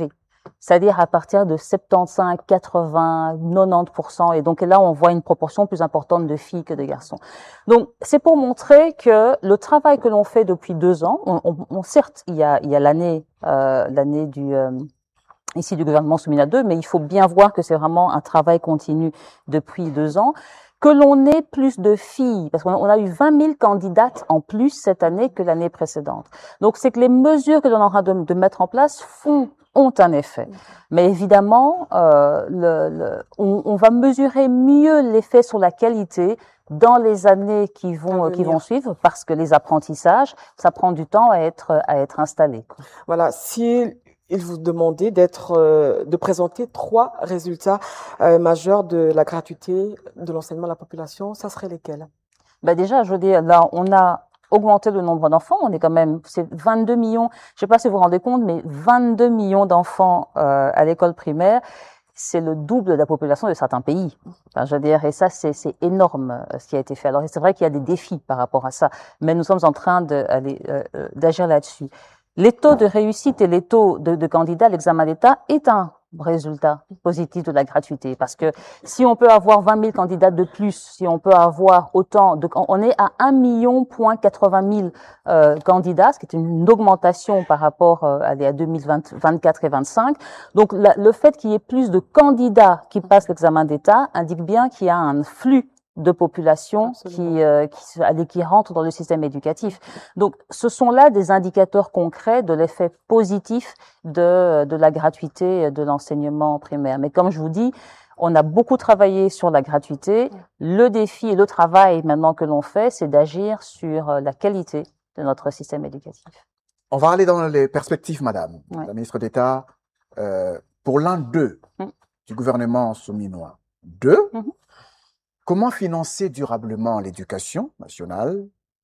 [SPEAKER 4] c'est-à-dire à partir de soixante-quinze, quatre-vingts, quatre-vingt-dix pour cent. Et donc là, on voit une proportion plus importante de filles que de garçons. Donc, c'est pour montrer que le travail que l'on fait depuis deux ans, on, on, on certes, il y a, il y a l'année, euh, l'année du euh, ici du gouvernement Soumina deux, mais il faut bien voir que c'est vraiment un travail continu depuis deux ans. Que l'on ait plus de filles, parce qu'on a eu vingt mille candidates en plus cette année que l'année précédente. Donc, c'est que les mesures que l'on aura de, de mettre en place font ont un effet. Mais évidemment, euh, le, le, on, on va mesurer mieux l'effet sur la qualité dans les années qui vont qui vont suivre, parce que les apprentissages, ça prend du temps à être à être installé.
[SPEAKER 3] Voilà, si il vous demandait d'être, euh, de présenter trois résultats euh, majeurs de la gratuité de l'enseignement à la population, ça serait lesquels?
[SPEAKER 4] Ben déjà, je veux dire, là, on a augmenté le nombre d'enfants. On est quand même, c'est vingt-deux millions. Je sais pas si vous vous rendez compte, mais vingt-deux millions d'enfants euh, à l'école primaire, c'est le double de la population de certains pays. Enfin, je veux dire, et ça, c'est, c'est énorme ce qui a été fait. Alors, c'est vrai qu'il y a des défis par rapport à ça, mais nous sommes en train de, aller, euh, d'agir là-dessus. Les taux de réussite et les taux de, de candidats à l'examen d'État est un résultat positif de la gratuité. Parce que si on peut avoir vingt mille candidats de plus, si on peut avoir autant de, on est à un million point quatre-vingt mille euh, candidats, ce qui est une augmentation par rapport euh, à deux mille vingt-quatre et vingt-cinq. Donc la, le fait qu'il y ait plus de candidats qui passent l'examen d'État indique bien qu'il y a un flux de population qui, euh, qui, qui rentrent dans le système éducatif. Donc, ce sont là des indicateurs concrets de l'effet positif de, de la gratuité de l'enseignement primaire. Mais comme je vous dis, on a beaucoup travaillé sur la gratuité. Le défi et le travail maintenant que l'on fait, c'est d'agir sur la qualité de notre système éducatif.
[SPEAKER 2] On va aller dans les perspectives, madame,
[SPEAKER 4] ouais.
[SPEAKER 2] la ministre d'État, euh, pour l'an deux mmh. du gouvernement souminois. Deux, mmh. Comment financer durablement l'éducation nationale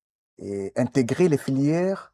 [SPEAKER 2] et intégrer les filières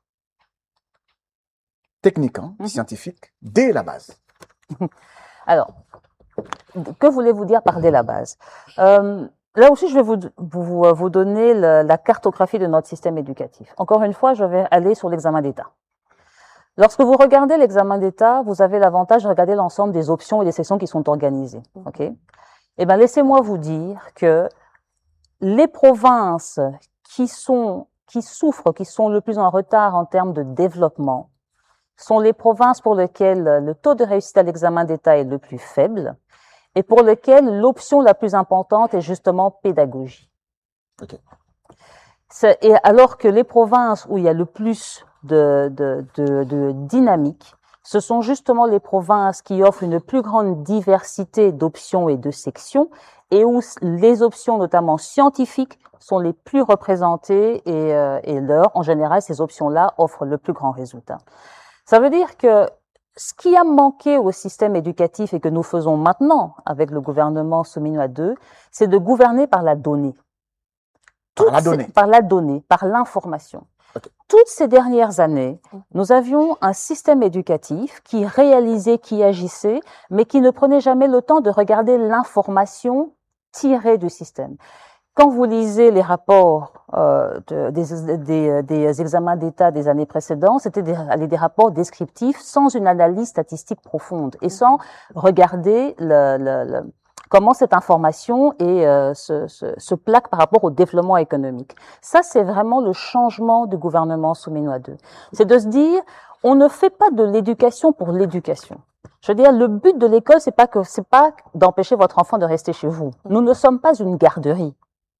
[SPEAKER 2] techniques, hein, mmh. scientifiques, dès la base?
[SPEAKER 4] Alors, que voulez-vous dire par dès la base? euh, Là aussi, je vais vous, vous, vous donner le, la cartographie de notre système éducatif. Encore une fois, je vais aller sur l'examen d'État. Lorsque vous regardez l'examen d'État, vous avez l'avantage de regarder l'ensemble des options et des sections qui sont organisées. Ok? Eh ben, laissez-moi vous dire que les provinces qui sont, qui souffrent, qui sont le plus en retard en termes de développement, sont les provinces pour lesquelles le taux de réussite à l'examen d'État est le plus faible et pour lesquelles l'option la plus importante est justement pédagogie.
[SPEAKER 2] Okay.
[SPEAKER 4] C'est, et alors que les provinces où il y a le plus de, de, de, de dynamique, ce sont justement les provinces qui offrent une plus grande diversité d'options et de sections et où les options, notamment scientifiques, sont les plus représentées et, euh, et leur, en général, ces options-là offrent le plus grand résultat. Ça veut dire que ce qui a manqué au système éducatif et que nous faisons maintenant avec le gouvernement Souminois deux, c'est de gouverner par la donnée.
[SPEAKER 2] Par la donnée.
[SPEAKER 4] Par la donnée, par l'information. Okay. Toutes ces dernières années, nous avions un système éducatif qui réalisait, qui agissait, mais qui ne prenait jamais le temps de regarder l'information tirée du système. Quand vous lisez les rapports euh, de, des, des, des examens d'État des années précédentes, c'était des, des rapports descriptifs sans une analyse statistique profonde et sans regarder le, le, le comment cette information est, euh, se, se, se plaque par rapport au développement économique. Ça, c'est vraiment le changement du gouvernement Souminois deux. C'est de se dire, on ne fait pas de l'éducation pour l'éducation. Je veux dire, le but de l'école, c'est pas que, c'est pas d'empêcher votre enfant de rester chez vous. Nous ne sommes pas une garderie.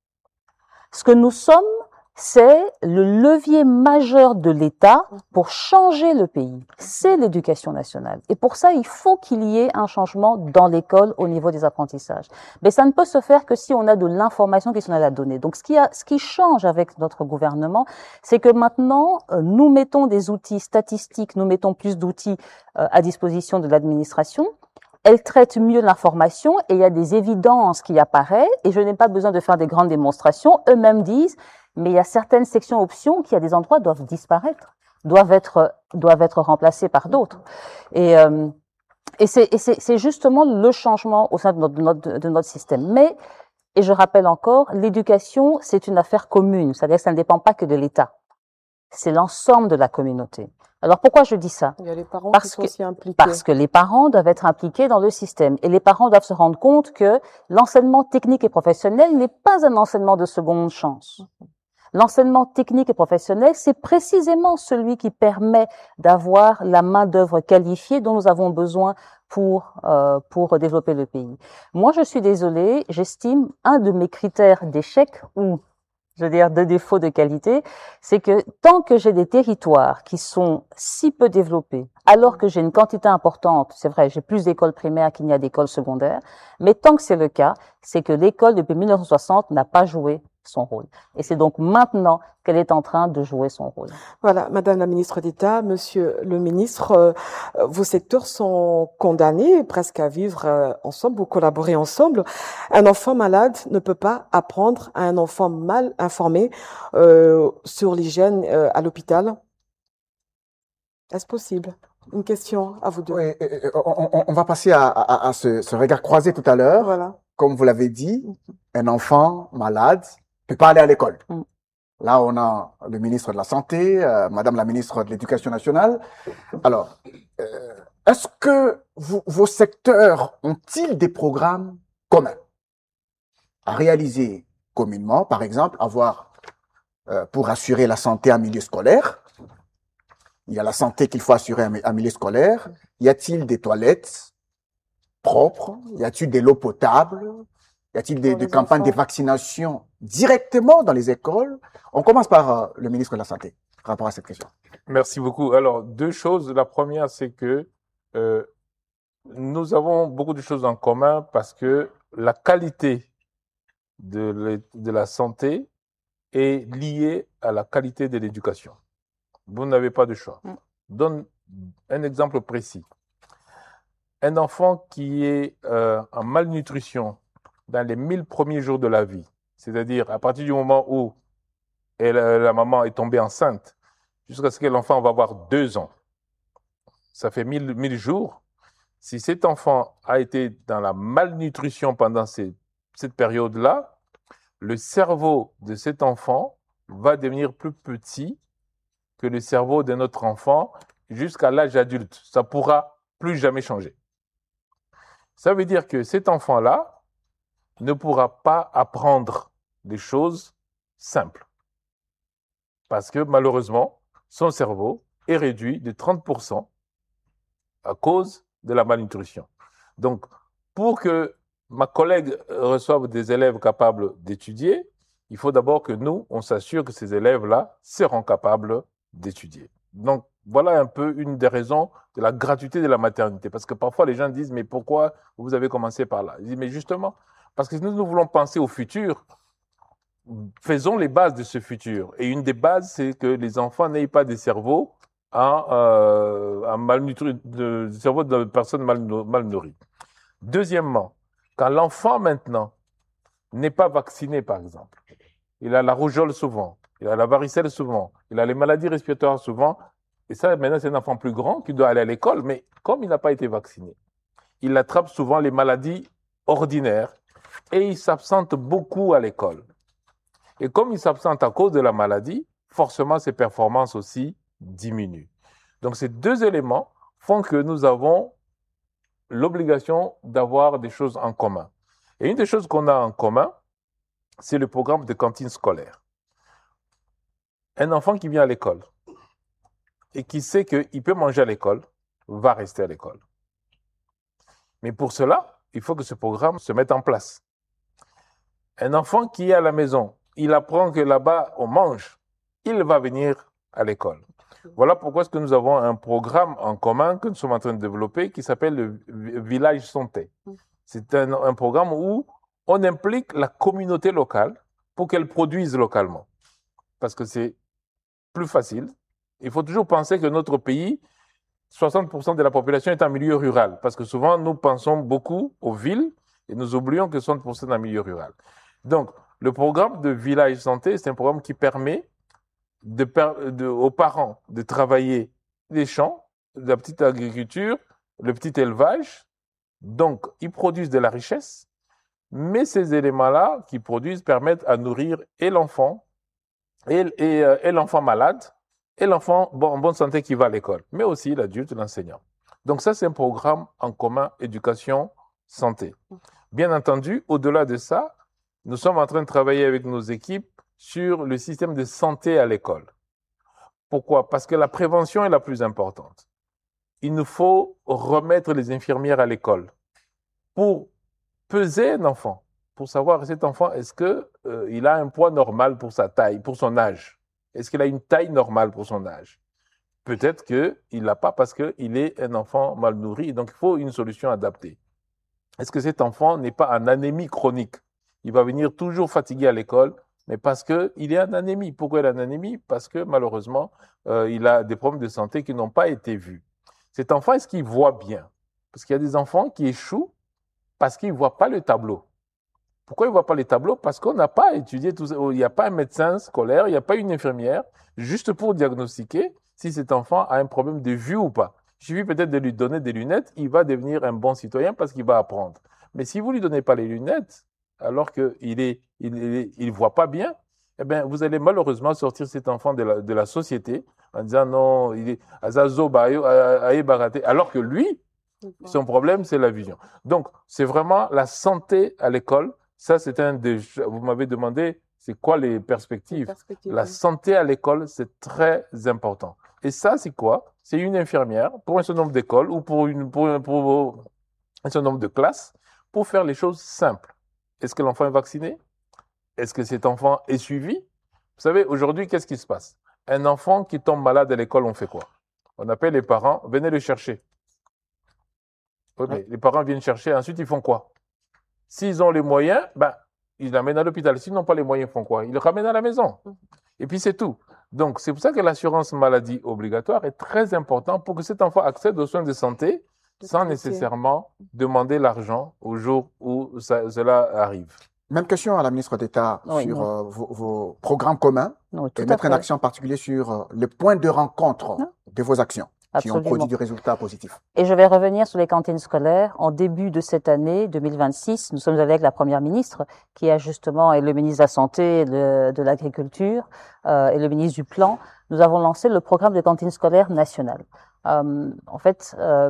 [SPEAKER 4] Ce que nous sommes, c'est le levier majeur de l'État pour changer le pays. C'est l'éducation nationale. Et pour ça, il faut qu'il y ait un changement dans l'école au niveau des apprentissages. Mais ça ne peut se faire que si on a de l'information qui sont à la donnée. Donc, ce qui, a, ce qui change avec notre gouvernement, c'est que maintenant, nous mettons des outils statistiques, nous mettons plus d'outils à disposition de l'administration. Elle traite mieux l'information et il y a des évidences qui apparaissent et je n'ai pas besoin de faire des grandes démonstrations. Eux-mêmes disent, mais il y a certaines sections options qui, à des endroits, doivent disparaître, doivent être, doivent être remplacées par d'autres. Et, euh, et c'est, et c'est, c'est justement le changement au sein de notre, de notre, de notre système. Mais, et je rappelle encore, l'éducation, c'est une affaire commune. C'est-à-dire que ça ne dépend pas que de l'État. c'est l'ensemble de la communauté. Alors pourquoi je dis ça?
[SPEAKER 3] Il y a les parents
[SPEAKER 4] parce
[SPEAKER 3] qui sont
[SPEAKER 4] que,
[SPEAKER 3] aussi impliqués.
[SPEAKER 4] Parce que les parents doivent être impliqués dans le système. Et les parents doivent se rendre compte que l'enseignement technique et professionnel n'est pas un enseignement de seconde chance. L'enseignement technique et professionnel, c'est précisément celui qui permet d'avoir la main-d'œuvre qualifiée dont nous avons besoin pour euh, pour développer le pays. Moi, je suis désolée, j'estime un de mes critères d'échec ou je veux dire de défaut de qualité, c'est que tant que j'ai des territoires qui sont si peu développés, alors que j'ai une quantité importante, c'est vrai, j'ai plus d'écoles primaires qu'il n'y a d'écoles secondaires, mais tant que c'est le cas, c'est que l'école depuis mille neuf cent soixante n'a pas joué son rôle. Et c'est donc maintenant qu'elle est en train de jouer son rôle.
[SPEAKER 3] Voilà, Madame la ministre d'État, Monsieur le ministre, euh, vos secteurs sont condamnés presque à vivre euh, ensemble, vous collaborez ensemble. Un enfant malade ne peut pas apprendre à un enfant mal informé euh, sur l'hygiène euh, à l'hôpital. Est-ce possible? Une question à vous deux.
[SPEAKER 2] Oui, on, on, on va passer à, à, à ce, ce regard croisé tout à l'heure.
[SPEAKER 3] Voilà.
[SPEAKER 2] Comme vous l'avez dit, un enfant malade peut pas aller à l'école.
[SPEAKER 4] Mm.
[SPEAKER 2] Là, on a le ministre de la Santé, euh, Madame la ministre de l'Éducation nationale. Alors, euh, est-ce que vous, vos secteurs ont-ils des programmes communs à réaliser communément, par exemple, avoir euh, pour assurer la santé en milieu scolaire? Il y a la santé qu'il faut assurer en milieu scolaire. Y a-t-il des toilettes propres? Y a-t-il de l'eau potable? Y a-t-il des, des campagnes enfants. de vaccination directement dans les écoles? On commence par euh, le ministre de la Santé par rapport à cette question.
[SPEAKER 1] Merci beaucoup. Alors, deux choses. La première, c'est que euh, nous avons beaucoup de choses en commun parce que la qualité de, de la santé est liée à la qualité de l'éducation. Vous n'avez pas de choix. Mm. Donne un exemple précis. Un enfant qui est euh, en malnutrition dans les mille premiers jours de la vie, c'est-à-dire à partir du moment où elle, la maman est tombée enceinte, jusqu'à ce que l'enfant va avoir deux ans, ça fait mille, mille jours. Si cet enfant a été dans la malnutrition pendant ces, cette période-là, le cerveau de cet enfant va devenir plus petit que le cerveau de notre enfant jusqu'à l'âge adulte. Ça ne pourra plus jamais changer. Ça veut dire que cet enfant-là ne pourra pas apprendre des choses simples. Parce que malheureusement, son cerveau est réduit de trente pour cent à cause de la malnutrition. Donc, pour que ma collègue reçoive des élèves capables d'étudier, il faut d'abord que nous, on s'assure que ces élèves-là seront capables d'étudier. Donc, voilà un peu une des raisons de la gratuité de la maternité. Parce que parfois, les gens disent, mais pourquoi vous avez commencé par là? Je dis, mais justement, parce que nous, nous voulons penser au futur, faisons les bases de ce futur. Et une des bases, c'est que les enfants n'aient pas des cerveaux en, euh, en malnutri, de, de cerveau de personnes mal, mal nourries. Deuxièmement, quand l'enfant maintenant n'est pas vacciné, par exemple, il a la rougeole souvent, il a la varicelle souvent, il a les maladies respiratoires souvent, et ça, maintenant, c'est un enfant plus grand qui doit aller à l'école, mais comme il n'a pas été vacciné, il attrape souvent les maladies ordinaires et il s'absente beaucoup à l'école. Et comme il s'absente à cause de la maladie, forcément, ses performances aussi diminuent. Donc, ces deux éléments font que nous avons l'obligation d'avoir des choses en commun. Et une des choses qu'on a en commun, c'est le programme de cantine scolaire. Un enfant qui vient à l'école et qui sait qu'il peut manger à l'école, va rester à l'école. Mais pour cela, il faut que ce programme se mette en place. Un enfant qui est à la maison, il apprend que là-bas, on mange, il va venir à l'école. Voilà pourquoi est-ce que nous avons un programme en commun que nous sommes en train de développer qui s'appelle le Village Santé. C'est un, un programme où on implique la communauté locale pour qu'elle produise localement. Parce que c'est plus facile. Il faut toujours penser que notre pays, soixante pour cent de la population est en milieu rural. Parce que souvent, nous pensons beaucoup aux villes et nous oublions que soixante pour cent est en milieu rural. Donc, le programme de Village Santé, c'est un programme qui permet de, de, aux parents de travailler les champs, de la petite agriculture, le petit élevage. Donc, ils produisent de la richesse, mais ces éléments-là qu'ils produisent permettent à nourrir et l'enfant et, et, et l'enfant malade et l'enfant bon, en bonne santé qui va à l'école, mais aussi l'adulte, l'enseignant. Donc ça, c'est un programme en commun éducation-santé. Bien entendu, au-delà de ça, nous sommes en train de travailler avec nos équipes sur le système de santé à l'école. Pourquoi? Parce que la prévention est la plus importante. Il nous faut remettre les infirmières à l'école pour peser un enfant, pour savoir cet enfant, est-ce que euh, il a un poids normal pour sa taille, pour son âge? Est-ce qu'il a une taille normale pour son âge? Peut-être qu'il l'a pas parce qu'il est un enfant mal nourri, donc il faut une solution adaptée. Est-ce que cet enfant n'est pas en anémie chronique? Il va venir toujours fatigué à l'école, mais parce qu'il est en anémie. Pourquoi il est en anémie? Parce que malheureusement, euh, il a des problèmes de santé qui n'ont pas été vus. Cet enfant, est-ce qu'il voit bien? Parce qu'il y a des enfants qui échouent parce qu'ils ne voient pas le tableau. Pourquoi ils ne voient pas les tableaux? Parce qu'on n'a pas étudié tout ça. Il n'y a pas un médecin scolaire, il n'y a pas une infirmière, juste pour diagnostiquer si cet enfant a un problème de vue ou pas. Il suffit peut-être de lui donner des lunettes, il va devenir un bon citoyen parce qu'il va apprendre. Mais si vous ne lui donnez pas les lunettes, alors qu'il est, il, il, il voit pas bien, eh bien, vous allez malheureusement sortir cet enfant de la, de la société en disant non, il est azazo bayo, baraté, alors que lui, son problème, c'est la vision. Donc, c'est vraiment la santé à l'école. Ça, c'est un des, vous m'avez demandé, c'est quoi les perspectives? perspectives La oui. santé à l'école, c'est très important. Et ça, c'est quoi? C'est une infirmière pour un certain nombre d'écoles ou pour, une, pour, pour un certain nombre de classes pour faire les choses simples. Est-ce que l'enfant est vacciné? Est-ce que cet enfant est suivi? Vous savez, aujourd'hui, qu'est-ce qui se passe? Un enfant qui tombe malade à l'école, on fait quoi? On appelle les parents, venez le chercher. Oui, mais les parents viennent chercher, ensuite ils font quoi? S'ils ont les moyens, ben, ils l'amènent à l'hôpital. S'ils n'ont pas les moyens, ils font quoi? Ils le ramènent à la maison. Et puis c'est tout. Donc c'est pour ça que l'assurance maladie obligatoire est très importante pour que cet enfant accède aux soins de santé sans nécessairement demander l'argent au jour où ça, cela arrive.
[SPEAKER 2] Même question à la ministre d'État oui, sur euh, vos, vos programmes communs non, et mettre un accent particulier sur euh, le point de rencontre non. de vos actions. Absolument. Qui ont produit du résultat positif.
[SPEAKER 4] Et je vais revenir sur les cantines scolaires. En début de cette année, deux mille vingt-six, nous sommes avec la Première ministre, qui a justement, et le ministre de la Santé, de, de l'Agriculture, euh, et le ministre du Plan. Nous avons lancé le programme de cantines scolaires nationales. Euh, en fait, euh,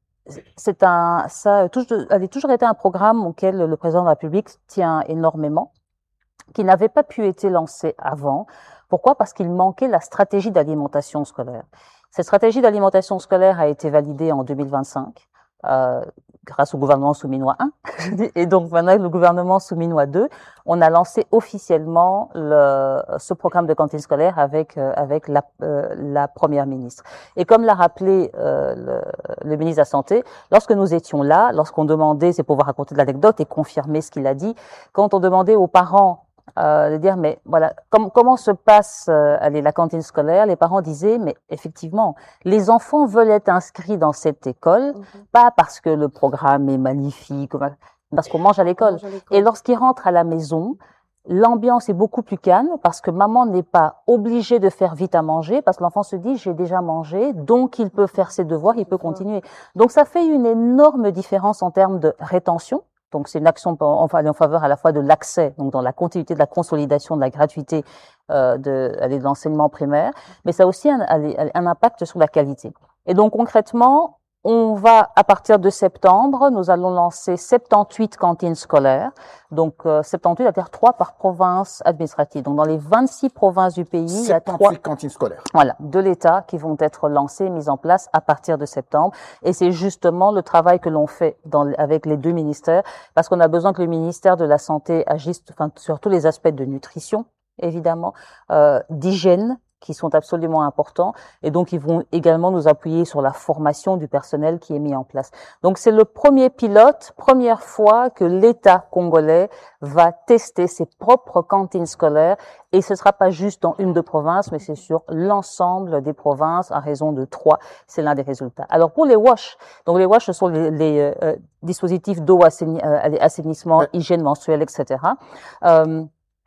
[SPEAKER 4] c'est un, ça a toujours, avait toujours été un programme auquel le président de la République tient énormément, qui n'avait pas pu être lancé avant. Pourquoi? Parce qu'il manquait la stratégie d'alimentation scolaire. Cette stratégie d'alimentation scolaire a été validée en deux mille vingt-cinq euh, grâce au gouvernement Souminois un. Et donc maintenant, le gouvernement Souminois deux, on a lancé officiellement le, ce programme de cantine scolaire avec euh, avec la, euh, la Première ministre. Et comme l'a rappelé euh, le, le ministre de la Santé, lorsque nous étions là, lorsqu'on demandait, c'est pour vous raconter de l'anecdote et confirmer ce qu'il a dit, quand on demandait aux parents Euh, de dire mais voilà com comment se passe euh, allez, la cantine scolaire, les parents disaient mais effectivement les enfants veulent être inscrits dans cette école mm-hmm. pas parce que le programme est magnifique, parce qu'on mange à l'école. Et lorsqu'ils rentrent à la maison, l'ambiance est beaucoup plus calme parce que maman n'est pas obligée de faire vite à manger parce que l'enfant se dit j'ai déjà mangé, donc il peut faire ses devoirs, il peut continuer. Donc ça fait une énorme différence en termes de rétention. Donc c'est une action en, en faveur à la fois de l'accès, donc dans la continuité de la consolidation de la gratuité euh, de, de l'enseignement primaire, mais ça a aussi un, un impact sur la qualité. Et donc concrètement, on va, à partir de septembre, nous allons lancer soixante-dix-huit cantines scolaires. Donc, euh, soixante-dix-huit, c'est-à-dire trois par province administrative. Donc, dans les vingt-six provinces du pays, il y a trois
[SPEAKER 2] cantines scolaires.
[SPEAKER 4] Voilà, de l'État qui vont être lancées, mises en place à partir de septembre. Et c'est justement le travail que l'on fait dans, avec les deux ministères, parce qu'on a besoin que le ministère de la Santé agisse, enfin, sur tous les aspects de nutrition, évidemment, euh, d'hygiène, qui sont absolument importants, et donc ils vont également nous appuyer sur la formation du personnel qui est mis en place. Donc c'est le premier pilote, première fois que l'État congolais va tester ses propres cantines scolaires, et ce sera pas juste dans une de provinces, mais c'est sur l'ensemble des provinces à raison de trois. C'est l'un des résultats. Alors pour les WASH, donc les WASH ce sont les, les euh, dispositifs d'eau, assaini, euh, assainissement, hygiène menstruelle, et cetera. Euh,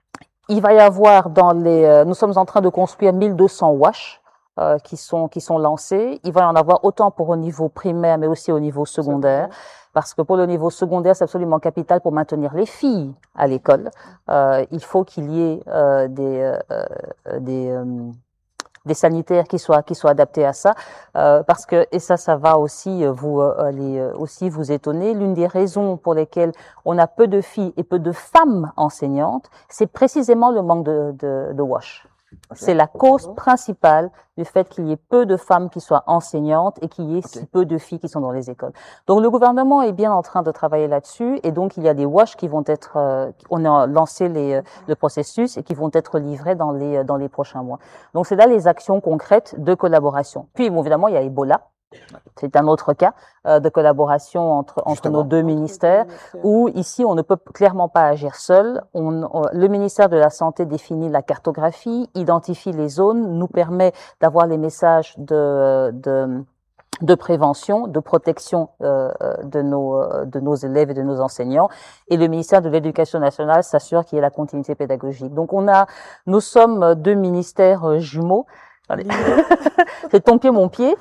[SPEAKER 4] Il va y avoir dans les, euh, nous sommes en train de construire mille deux cents WASH euh, qui sont qui sont lancés. Il va y en avoir autant pour au niveau primaire, mais aussi au niveau secondaire, parce que pour le niveau secondaire, c'est absolument capital pour maintenir les filles à l'école. Euh, il faut qu'il y ait euh, des euh, des euh, des sanitaires qui soient qui soient adaptés à ça, euh, parce que et ça ça va aussi vous euh, aller aussi vous étonner. L'une des raisons pour lesquelles on a peu de filles et peu de femmes enseignantes, c'est précisément le manque de de, de wash. C'est la cause principale du fait qu'il y ait peu de femmes qui soient enseignantes et qu'il y ait okay. si peu de filles qui sont dans les écoles. Donc le gouvernement est bien en train de travailler là-dessus et donc il y a des wash qui vont être, euh, on a lancé les, euh, le processus et qui vont être livrés dans les dans les prochains mois. Donc c'est là les actions concrètes de collaboration. Puis bon, évidemment il y a Ebola. C'est un autre cas euh, de collaboration entre entre nos deux ministères où ici on ne peut clairement pas agir seul. On, on, le ministère de la Santé définit la cartographie, identifie les zones, nous permet d'avoir les messages de de de prévention, de protection euh, de nos de nos élèves et de nos enseignants, et le ministère de l'Éducation nationale s'assure qu'il y ait la continuité pédagogique. Donc on a, nous sommes deux ministères jumeaux. C'est ton pied, mon pied,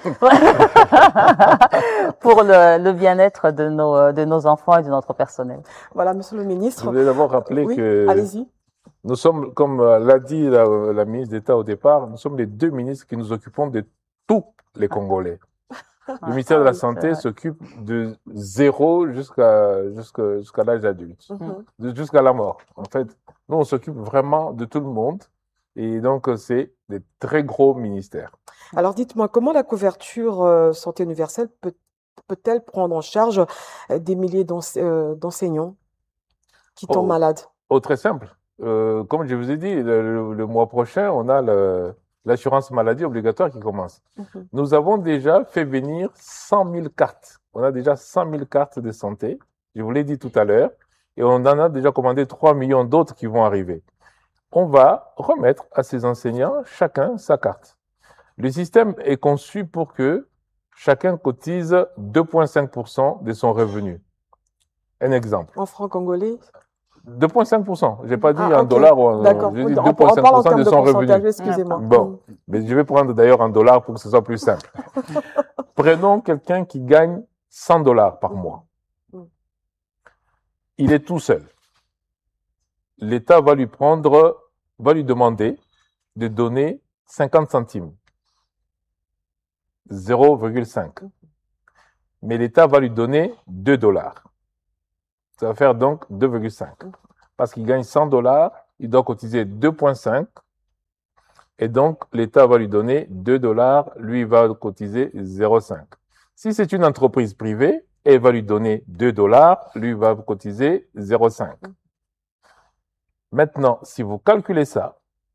[SPEAKER 4] pour le, le bien-être de nos, de nos enfants et de notre personnel.
[SPEAKER 3] Voilà, Monsieur le Ministre.
[SPEAKER 1] Je voulais d'abord rappeler
[SPEAKER 3] oui,
[SPEAKER 1] que
[SPEAKER 3] allez-y.
[SPEAKER 1] Nous sommes, comme l'a dit la, la ministre d'État au départ, nous sommes les deux ministres qui nous occupons de tous les Congolais. Le ministère de la Santé s'occupe de zéro jusqu'à jusqu'à jusqu'à l'âge adulte, mm-hmm. jusqu'à la mort. En fait, nous on s'occupe vraiment de tout le monde. Et donc, c'est des très gros ministères.
[SPEAKER 3] Alors, dites-moi, comment la couverture euh, santé universelle peut, peut-elle prendre en charge des milliers euh, d'enseignants qui tombent
[SPEAKER 1] oh,
[SPEAKER 3] malades?
[SPEAKER 1] Oh, très simple. Euh, comme je vous ai dit, le, le, le mois prochain, on a l'assurance maladie obligatoire qui commence. Mm-hmm. Nous avons déjà fait venir cent mille cartes. On a déjà cent mille cartes de santé, je vous l'ai dit tout à l'heure, et on en a déjà commandé trois millions d'autres qui vont arriver. On va remettre à ces enseignants chacun sa carte. Le système est conçu pour que chacun cotise deux virgule cinq pour cent de son revenu. Un exemple.
[SPEAKER 3] En francs congolais?
[SPEAKER 1] deux virgule cinq pour cent. J'ai pas dit
[SPEAKER 3] ah,
[SPEAKER 1] en
[SPEAKER 3] okay.
[SPEAKER 1] dollars ou en,
[SPEAKER 3] D'accord.
[SPEAKER 1] je dis deux virgule cinq pour cent de son revenu.
[SPEAKER 3] Excusez-moi.
[SPEAKER 1] Bon. Mais je vais prendre d'ailleurs en dollars pour que ce soit plus simple. Prenons quelqu'un qui gagne cent dollars par mois. Il est tout seul. L'État va lui prendre, va lui demander de donner cinquante centimes. zéro virgule cinq. Mais l'État va lui donner deux dollars. Ça va faire donc deux virgule cinq. Parce qu'il gagne cent dollars, il doit cotiser deux virgule cinq. Et donc, l'État va lui donner deux dollars, lui, il va cotiser zéro virgule cinq. Si c'est une entreprise privée, elle va lui donner deux dollars, lui, il va cotiser zéro virgule cinq. Maintenant, si vous calculez ça,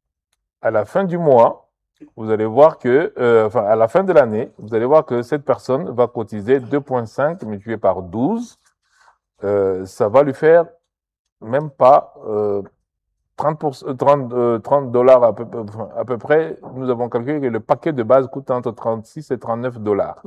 [SPEAKER 1] à la fin du mois, vous allez voir que, euh, enfin, à la fin de l'année, vous allez voir que cette personne va cotiser deux virgule cinq multiplié par douze. Euh, ça va lui faire même pas euh, trente, pour, trente, euh, trente dollars à peu, à peu près. Nous avons calculé que le paquet de base coûte entre trente-six et trente-neuf dollars.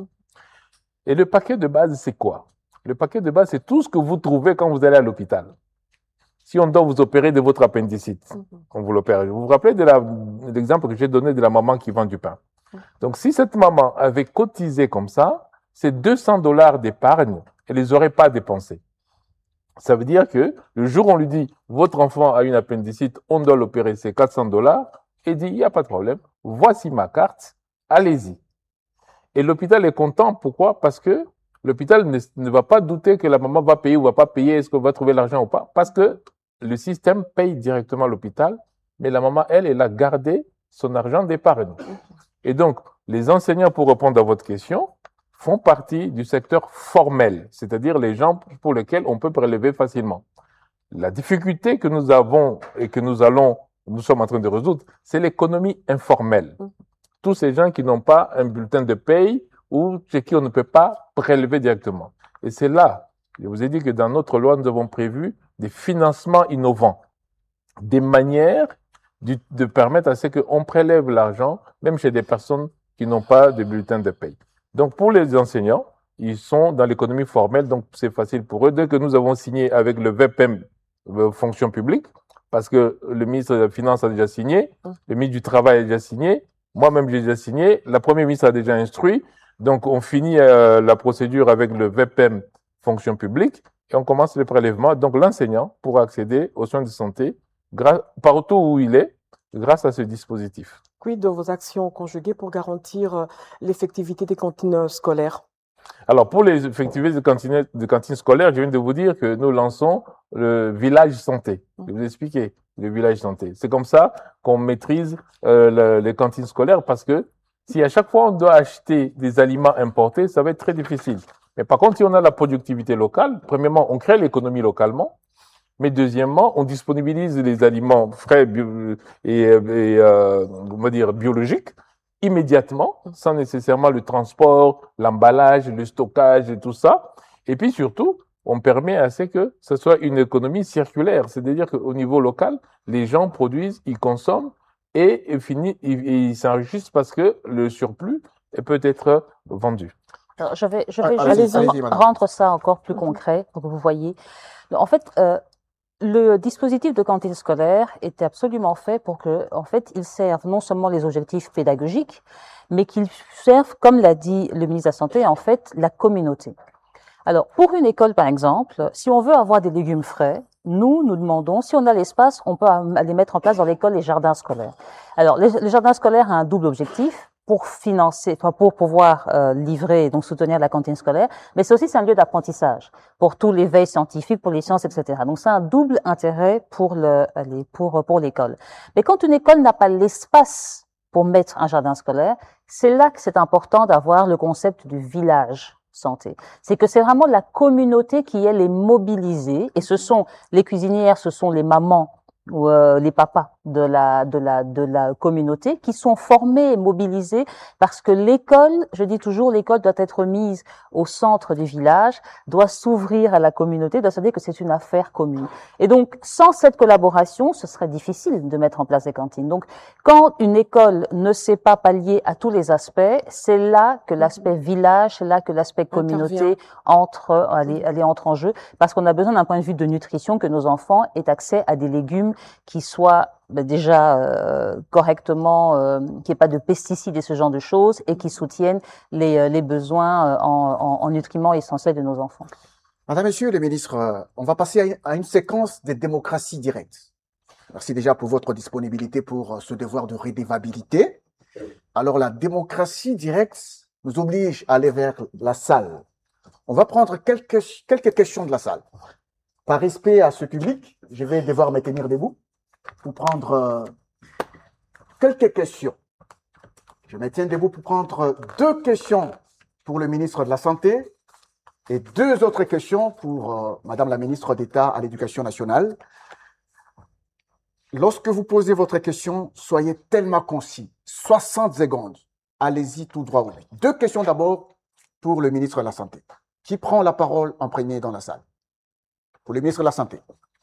[SPEAKER 1] Et le paquet de base, c'est quoi? Le paquet de base, c'est tout ce que vous trouvez quand vous allez à l'hôpital. Si on doit vous opérer de votre appendicite, mm-hmm. on vous l'opère. Vous vous rappelez de la, l'exemple que j'ai donné de la maman qui vend du pain. Mm-hmm. Donc, si cette maman avait cotisé comme ça, c'est deux cents dollars d'épargne, elle les aurait pas dépensés. Ça veut dire que le jour où on lui dit, votre enfant a une appendicite, on doit l'opérer, c'est quatre cents dollars, elle dit, il n'y a pas de problème, voici ma carte, allez-y. Et l'hôpital est content. Pourquoi? Parce que l'hôpital ne, ne va pas douter que la maman va payer ou va pas payer, est-ce qu'on va trouver l'argent ou pas, parce que le système paye directement l'hôpital, mais la maman, elle, elle a gardé son argent d'épargne. Et donc, les enseignants, pour répondre à votre question, font partie du secteur formel, c'est-à-dire les gens pour lesquels on peut prélever facilement. La difficulté que nous avons et que nous allons, nous sommes en train de résoudre, c'est l'économie informelle. Tous ces gens qui n'ont pas un bulletin de paye ou chez qui on ne peut pas prélever directement. Et c'est là, je vous ai dit que dans notre loi, nous avons prévu des financements innovants, des manières de, de permettre à ce qu'on prélève l'argent, même chez des personnes qui n'ont pas de bulletin de paye. Donc, pour les enseignants, ils sont dans l'économie formelle, donc c'est facile pour eux. Dès que nous avons signé avec le V P M, euh, fonction publique, parce que le ministre de la Finance a déjà signé, le ministre du Travail a déjà signé, moi-même j'ai déjà signé, la Première ministre a déjà instruit, donc on finit euh, la procédure avec le V P M, fonction publique, et on commence le prélèvement. Donc l'enseignant pourra accéder aux soins de santé partout où il est, grâce à ce dispositif.
[SPEAKER 3] Quid de vos actions conjuguées pour garantir euh, l'effectivité des cantines scolaires?
[SPEAKER 1] Alors, pour les effectivités de cantines, de cantines scolaires, je viens de vous dire que nous lançons le village santé. Je vais vous expliquer le village santé. C'est comme ça qu'on maîtrise euh, le, les cantines scolaires, parce que si à chaque fois on doit acheter des aliments importés, ça va être très difficile. Mais par contre, si on a la productivité locale, premièrement, on crée l'économie localement, mais deuxièmement, on disponibilise les aliments frais bio, et, et euh, on va dire biologiques immédiatement, sans nécessairement le transport, l'emballage, le stockage et tout ça. Et puis surtout, on permet à ce que ce soit une économie circulaire, c'est-à-dire qu'au niveau local, les gens produisent, ils consomment et, et, fini, ils, ils s'enrichissent parce que le surplus peut être vendu.
[SPEAKER 4] Alors, je vais, je vais
[SPEAKER 2] Ah,
[SPEAKER 4] juste
[SPEAKER 2] allez-y,
[SPEAKER 4] r- rendre ça encore plus concret pour que vous voyez. En fait, euh, le dispositif de cantine scolaire était absolument fait pour que, en fait, il serve non seulement les objectifs pédagogiques, mais qu'il serve, comme l'a dit le ministre de la Santé, en fait, la communauté. Alors, pour une école, par exemple, si on veut avoir des légumes frais, nous, nous demandons, si on a l'espace, on peut aller mettre en place dans l'école les jardins scolaires. Alors, le, le jardin scolaire a un double objectif pour financer, enfin, pour pouvoir euh, livrer et donc soutenir la cantine scolaire, mais c'est aussi c'est un lieu d'apprentissage pour tous les veilles scientifiques, pour les sciences, et cetera. Donc, c'est un double intérêt pour le, les, pour pour l'école. Mais quand une école n'a pas l'espace pour mettre un jardin scolaire, c'est là que c'est important d'avoir le concept du village santé. C'est que c'est vraiment la communauté qui, elle, est mobilisée, et ce sont les cuisinières, ce sont les mamans ou euh, les papas de la de la de la communauté qui sont formés et mobilisés, parce que l'école, je dis toujours, l'école doit être mise au centre du village, doit s'ouvrir à la communauté, doit se dire que c'est une affaire commune. Et donc, sans cette collaboration, ce serait difficile de mettre en place des cantines. Donc, quand une école ne sait pas pallier à tous les aspects, c'est là que l'aspect village, c'est là que l'aspect communauté entre, allez, allez, entre en jeu, parce qu'on a besoin d'un point de vue de nutrition que nos enfants aient accès à des légumes qui soient ben déjà euh, correctement, euh, qu'il n'y ait pas de pesticides et ce genre de choses, et qui soutiennent les, les besoins en, en, en nutriments essentiels de nos enfants.
[SPEAKER 2] Madame, Monsieur le ministre, on va passer à une, à une séquence de démocratie directe. Merci déjà pour votre disponibilité pour ce devoir de redevabilité. Alors, la démocratie directe nous oblige à aller vers la salle. On va prendre quelques, quelques questions de la salle. Par respect à ce public, je vais devoir me tenir debout pour prendre euh, quelques questions. Je me tiens debout pour prendre deux questions pour le ministre de la Santé et deux autres questions pour euh, Madame la ministre d'État à l'Éducation nationale. Lorsque vous posez votre question, soyez tellement concis. soixante secondes. Allez-y tout droit au but. Deux questions d'abord pour le ministre de la Santé. Qui prend la parole en premier dans la salle? Pour le ministre de la Santé.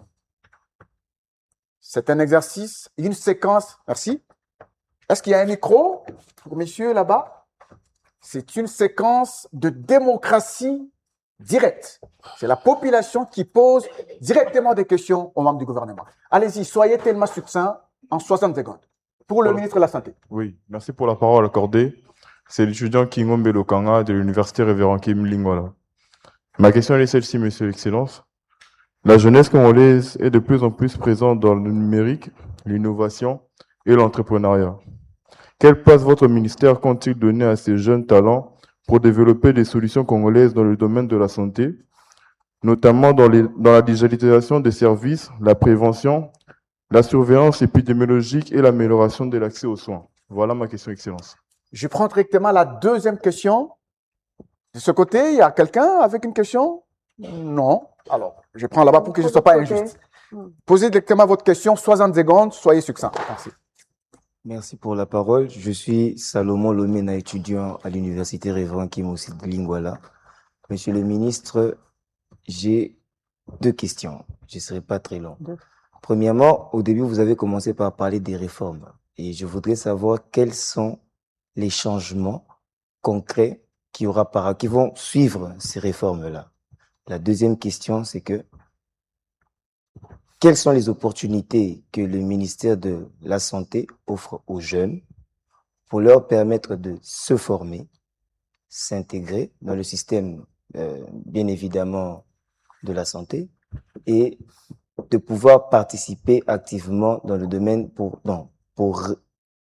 [SPEAKER 2] C'est un exercice, une séquence. Merci. Est-ce qu'il y a un micro pour messieurs là-bas? C'est une séquence de démocratie directe. C'est la population qui pose directement des questions aux membres du gouvernement. Allez-y, soyez tellement succinct en soixante secondes. Pour le
[SPEAKER 5] Voilà.
[SPEAKER 2] ministre de la Santé.
[SPEAKER 5] Oui, merci pour la parole accordée. C'est l'étudiant Kingombe Lokanga de l'Université Révérend Kim Lingwala. Ma question est celle-ci, Monsieur l'Excellence. La jeunesse congolaise est de plus en plus présente dans le numérique, l'innovation et l'entrepreneuriat. Quelle place votre ministère compte-t-il donner à ces jeunes talents pour développer des solutions congolaises dans le domaine de la santé, notamment dans, les, dans la digitalisation des services, la prévention, la surveillance épidémiologique et l'amélioration de l'accès aux soins? Voilà ma question, Excellence.
[SPEAKER 2] Je prends directement la deuxième question. De ce côté, il y a quelqu'un avec une question? Non. Alors, je prends là-bas pour que je ne sois pas injuste. Posez directement votre question, soixante secondes, soyez succinct. Merci.
[SPEAKER 6] Merci pour la parole. Je suis Salomon Lomena, étudiant à l'Université Révérend Kim aussi de Lingwala. Monsieur le ministre, j'ai deux questions. Je ne serai pas très long. Premièrement, au début, vous avez commencé par parler des réformes. Et je voudrais savoir quels sont les changements concrets qui, aura par, qui vont suivre ces réformes-là. La deuxième question, c'est que quelles sont les opportunités que le ministère de la Santé offre aux jeunes pour leur permettre de se former, s'intégrer dans le système, euh, bien évidemment, de la santé et de pouvoir participer activement dans le domaine pour, non, pour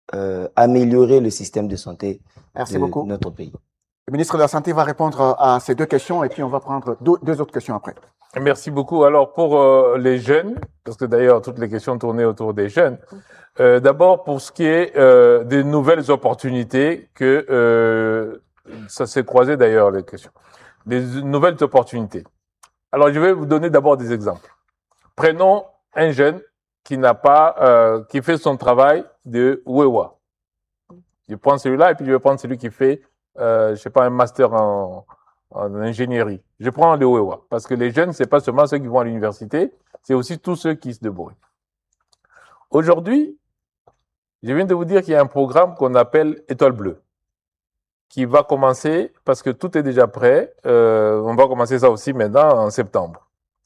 [SPEAKER 6] euh, améliorer le système de santé
[SPEAKER 2] Merci
[SPEAKER 6] de
[SPEAKER 2] beaucoup.
[SPEAKER 6] notre pays.
[SPEAKER 2] Le ministre de la Santé va répondre à ces deux questions et puis on va prendre deux, deux autres questions après.
[SPEAKER 1] Merci beaucoup. Alors, pour euh, les jeunes, parce que d'ailleurs, toutes les questions tournaient autour des jeunes, euh, d'abord, pour ce qui est euh, des nouvelles opportunités, que euh, ça s'est croisé d'ailleurs, les questions. Des nouvelles opportunités. Alors, je vais vous donner d'abord des exemples. Prenons un jeune qui n'a pas, euh, qui fait son travail de Wewa. Je prends celui-là et puis je vais prendre celui qui fait, euh, je sais pas, un master en, en ingénierie. Je prends le Wewa. Parce que les jeunes, c'est pas seulement ceux qui vont à l'université, c'est aussi tous ceux qui se débrouillent. Aujourd'hui, je viens de vous dire qu'il y a un programme qu'on appelle Étoile Bleue, qui va commencer, parce que tout est déjà prêt, euh, on va commencer ça aussi maintenant en septembre.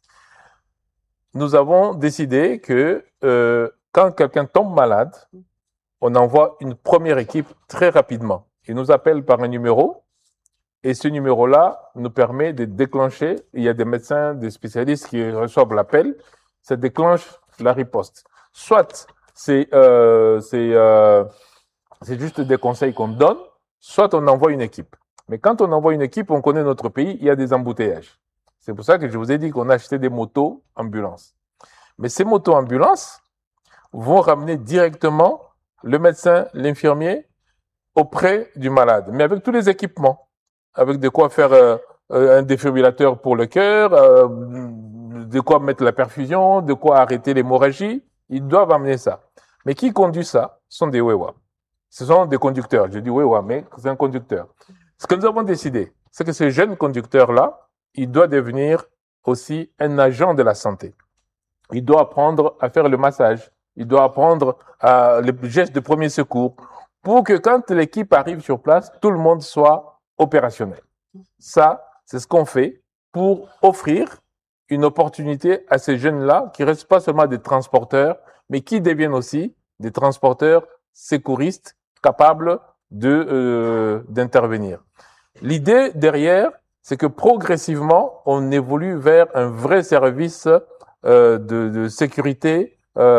[SPEAKER 1] Nous avons décidé que euh, quand quelqu'un tombe malade, on envoie une première équipe très rapidement. Il nous appelle par un numéro et ce numéro-là nous permet de déclencher, il y a des médecins, des spécialistes qui reçoivent l'appel, ça déclenche la riposte. Soit c'est euh, c'est euh, c'est juste des conseils qu'on donne, soit on envoie une équipe. Mais quand on envoie une équipe, on connaît notre pays, il y a des embouteillages. C'est pour ça que je vous ai dit qu'on a acheté des motos ambulances. Mais ces motos ambulances vont ramener directement le médecin, l'infirmier auprès du malade, mais avec tous les équipements, avec de quoi faire euh, un défibrillateur pour le cœur, euh, de quoi mettre la perfusion, de quoi arrêter l'hémorragie. Ils doivent amener ça. Mais qui conduit ça sont des Wewa. Ce sont des conducteurs. Je dis Wewa, mais c'est un conducteur. Ce que nous avons décidé, c'est que ce jeune conducteur-là, il doit devenir aussi un agent de la santé. Il doit apprendre à faire le massage. Il doit apprendre à, les gestes de premier secours pour que quand l'équipe arrive sur place, tout le monde soit opérationnel. Ça, c'est ce qu'on fait pour offrir une opportunité à ces jeunes-là qui restent pas seulement des transporteurs, mais qui deviennent aussi des transporteurs secouristes capables de euh, d'intervenir. L'idée derrière, c'est que progressivement, on évolue vers un vrai service euh, de, de sécurité,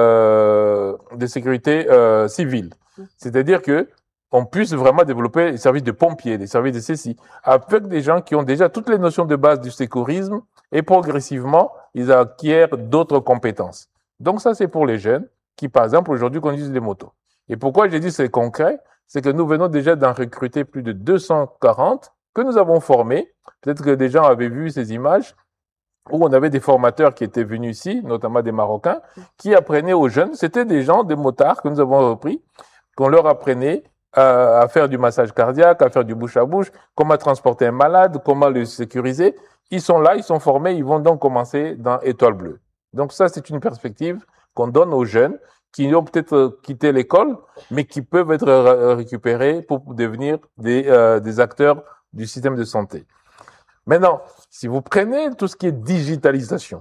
[SPEAKER 1] euh, de sécurité euh, civile. C'est-à-dire que on puisse vraiment développer les services de pompiers, les services de ceci, avec des gens qui ont déjà toutes les notions de base du sécurisme et progressivement, ils acquièrent d'autres compétences. Donc ça, c'est pour les jeunes qui, par exemple, aujourd'hui conduisent des motos. Et pourquoi j'ai dit c'est concret? C'est que nous venons déjà d'en recruter plus de deux cent quarante que nous avons formés. Peut-être que des gens avaient vu ces images où on avait des formateurs qui étaient venus ici, notamment des Marocains, qui apprenaient aux jeunes. C'était des gens, des motards que nous avons repris, qu'on leur apprenait à, à faire du massage cardiaque, à faire du bouche à bouche, comment transporter un malade, comment le sécuriser. Ils sont là, ils sont formés, ils vont donc commencer dans Étoile Bleue. Donc ça, c'est une perspective qu'on donne aux jeunes qui ont peut-être quitté l'école, mais qui peuvent être récupérés pour devenir des, euh, des acteurs du système de santé. Maintenant, si vous prenez tout ce qui est digitalisation,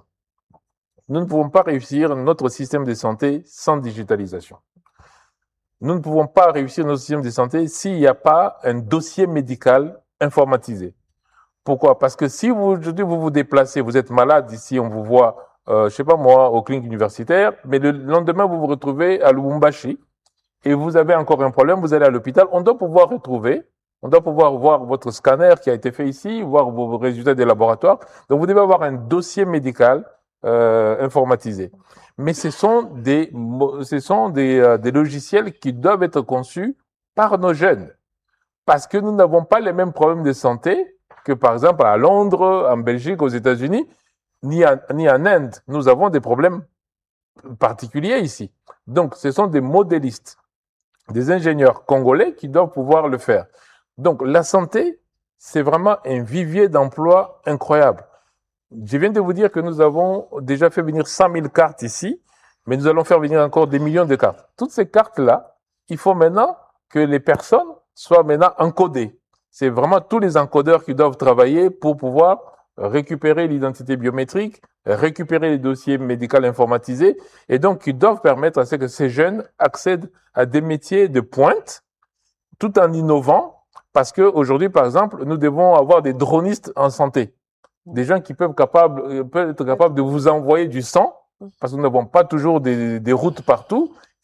[SPEAKER 1] nous ne pouvons pas réussir notre système de santé sans digitalisation. Nous ne pouvons pas réussir notre système de santé s'il n'y a pas un dossier médical informatisé. Pourquoi? Parce que si vous, aujourd'hui vous vous déplacez, vous êtes malade ici, on vous voit, euh, je sais pas moi, aux cliniques universitaires, mais le lendemain vous vous retrouvez à Lubumbashi et vous avez encore un problème, vous allez à l'hôpital, on doit pouvoir retrouver, on doit pouvoir voir votre scanner qui a été fait ici, voir vos résultats des laboratoires. Donc vous devez avoir un dossier médical euh, informatisé. Mais ce sont des, ce sont des, euh, des logiciels qui doivent être conçus par nos jeunes, parce que nous n'avons pas les mêmes problèmes de santé que par exemple à Londres, en Belgique, aux États-Unis, ni, ni en Inde. Nous avons des problèmes particuliers ici. Donc, ce sont des modélistes, des ingénieurs congolais qui doivent pouvoir le faire. Donc, la santé, c'est vraiment un vivier d'emploi incroyable. Je viens de vous dire que nous avons déjà fait venir cent mille cartes ici, mais nous allons faire venir encore des millions de cartes. Toutes ces cartes-là, il faut maintenant que les personnes soient maintenant encodées. C'est vraiment tous les encodeurs qui doivent travailler pour pouvoir récupérer l'identité biométrique, récupérer les dossiers médicaux informatisés, et donc qui doivent permettre à ce que ces jeunes accèdent à des métiers de pointe, tout en innovant, parce que aujourd'hui, par exemple, nous devons avoir des dronistes en santé, des gens qui peuvent, capables, peuvent être capables de vous envoyer du sang, parce que nous n'avons pas toujours des, des routes partout.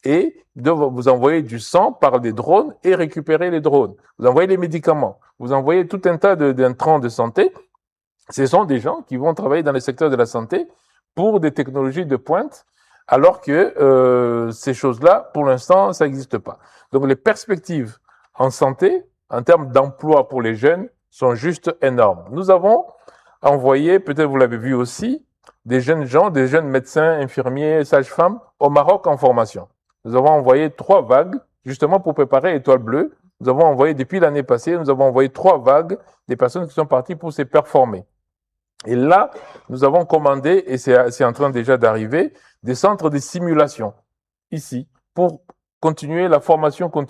[SPEAKER 1] et de vous envoyer du sang par des drones et récupérer les drones. Vous envoyez les médicaments, vous envoyez tout un tas de, d'intrants de santé. Ce sont des gens qui vont travailler dans le secteur de la santé pour des technologies de pointe, alors que euh, ces choses-là, pour l'instant, ça n'existe pas. Donc les perspectives en santé, en termes d'emploi pour les jeunes, sont juste énormes. Nous avons envoyé, peut-être vous l'avez vu aussi, des jeunes gens, des jeunes médecins, infirmiers, sages-femmes au Maroc en formation. Nous avons envoyé trois vagues, justement pour préparer Étoile Bleue. Nous avons envoyé, depuis l'année passée, nous avons envoyé trois vagues des personnes qui sont parties pour se performer. Et là, nous avons commandé, et c'est, c'est en train déjà d'arriver, des centres de simulation, ici, pour continuer la formation continue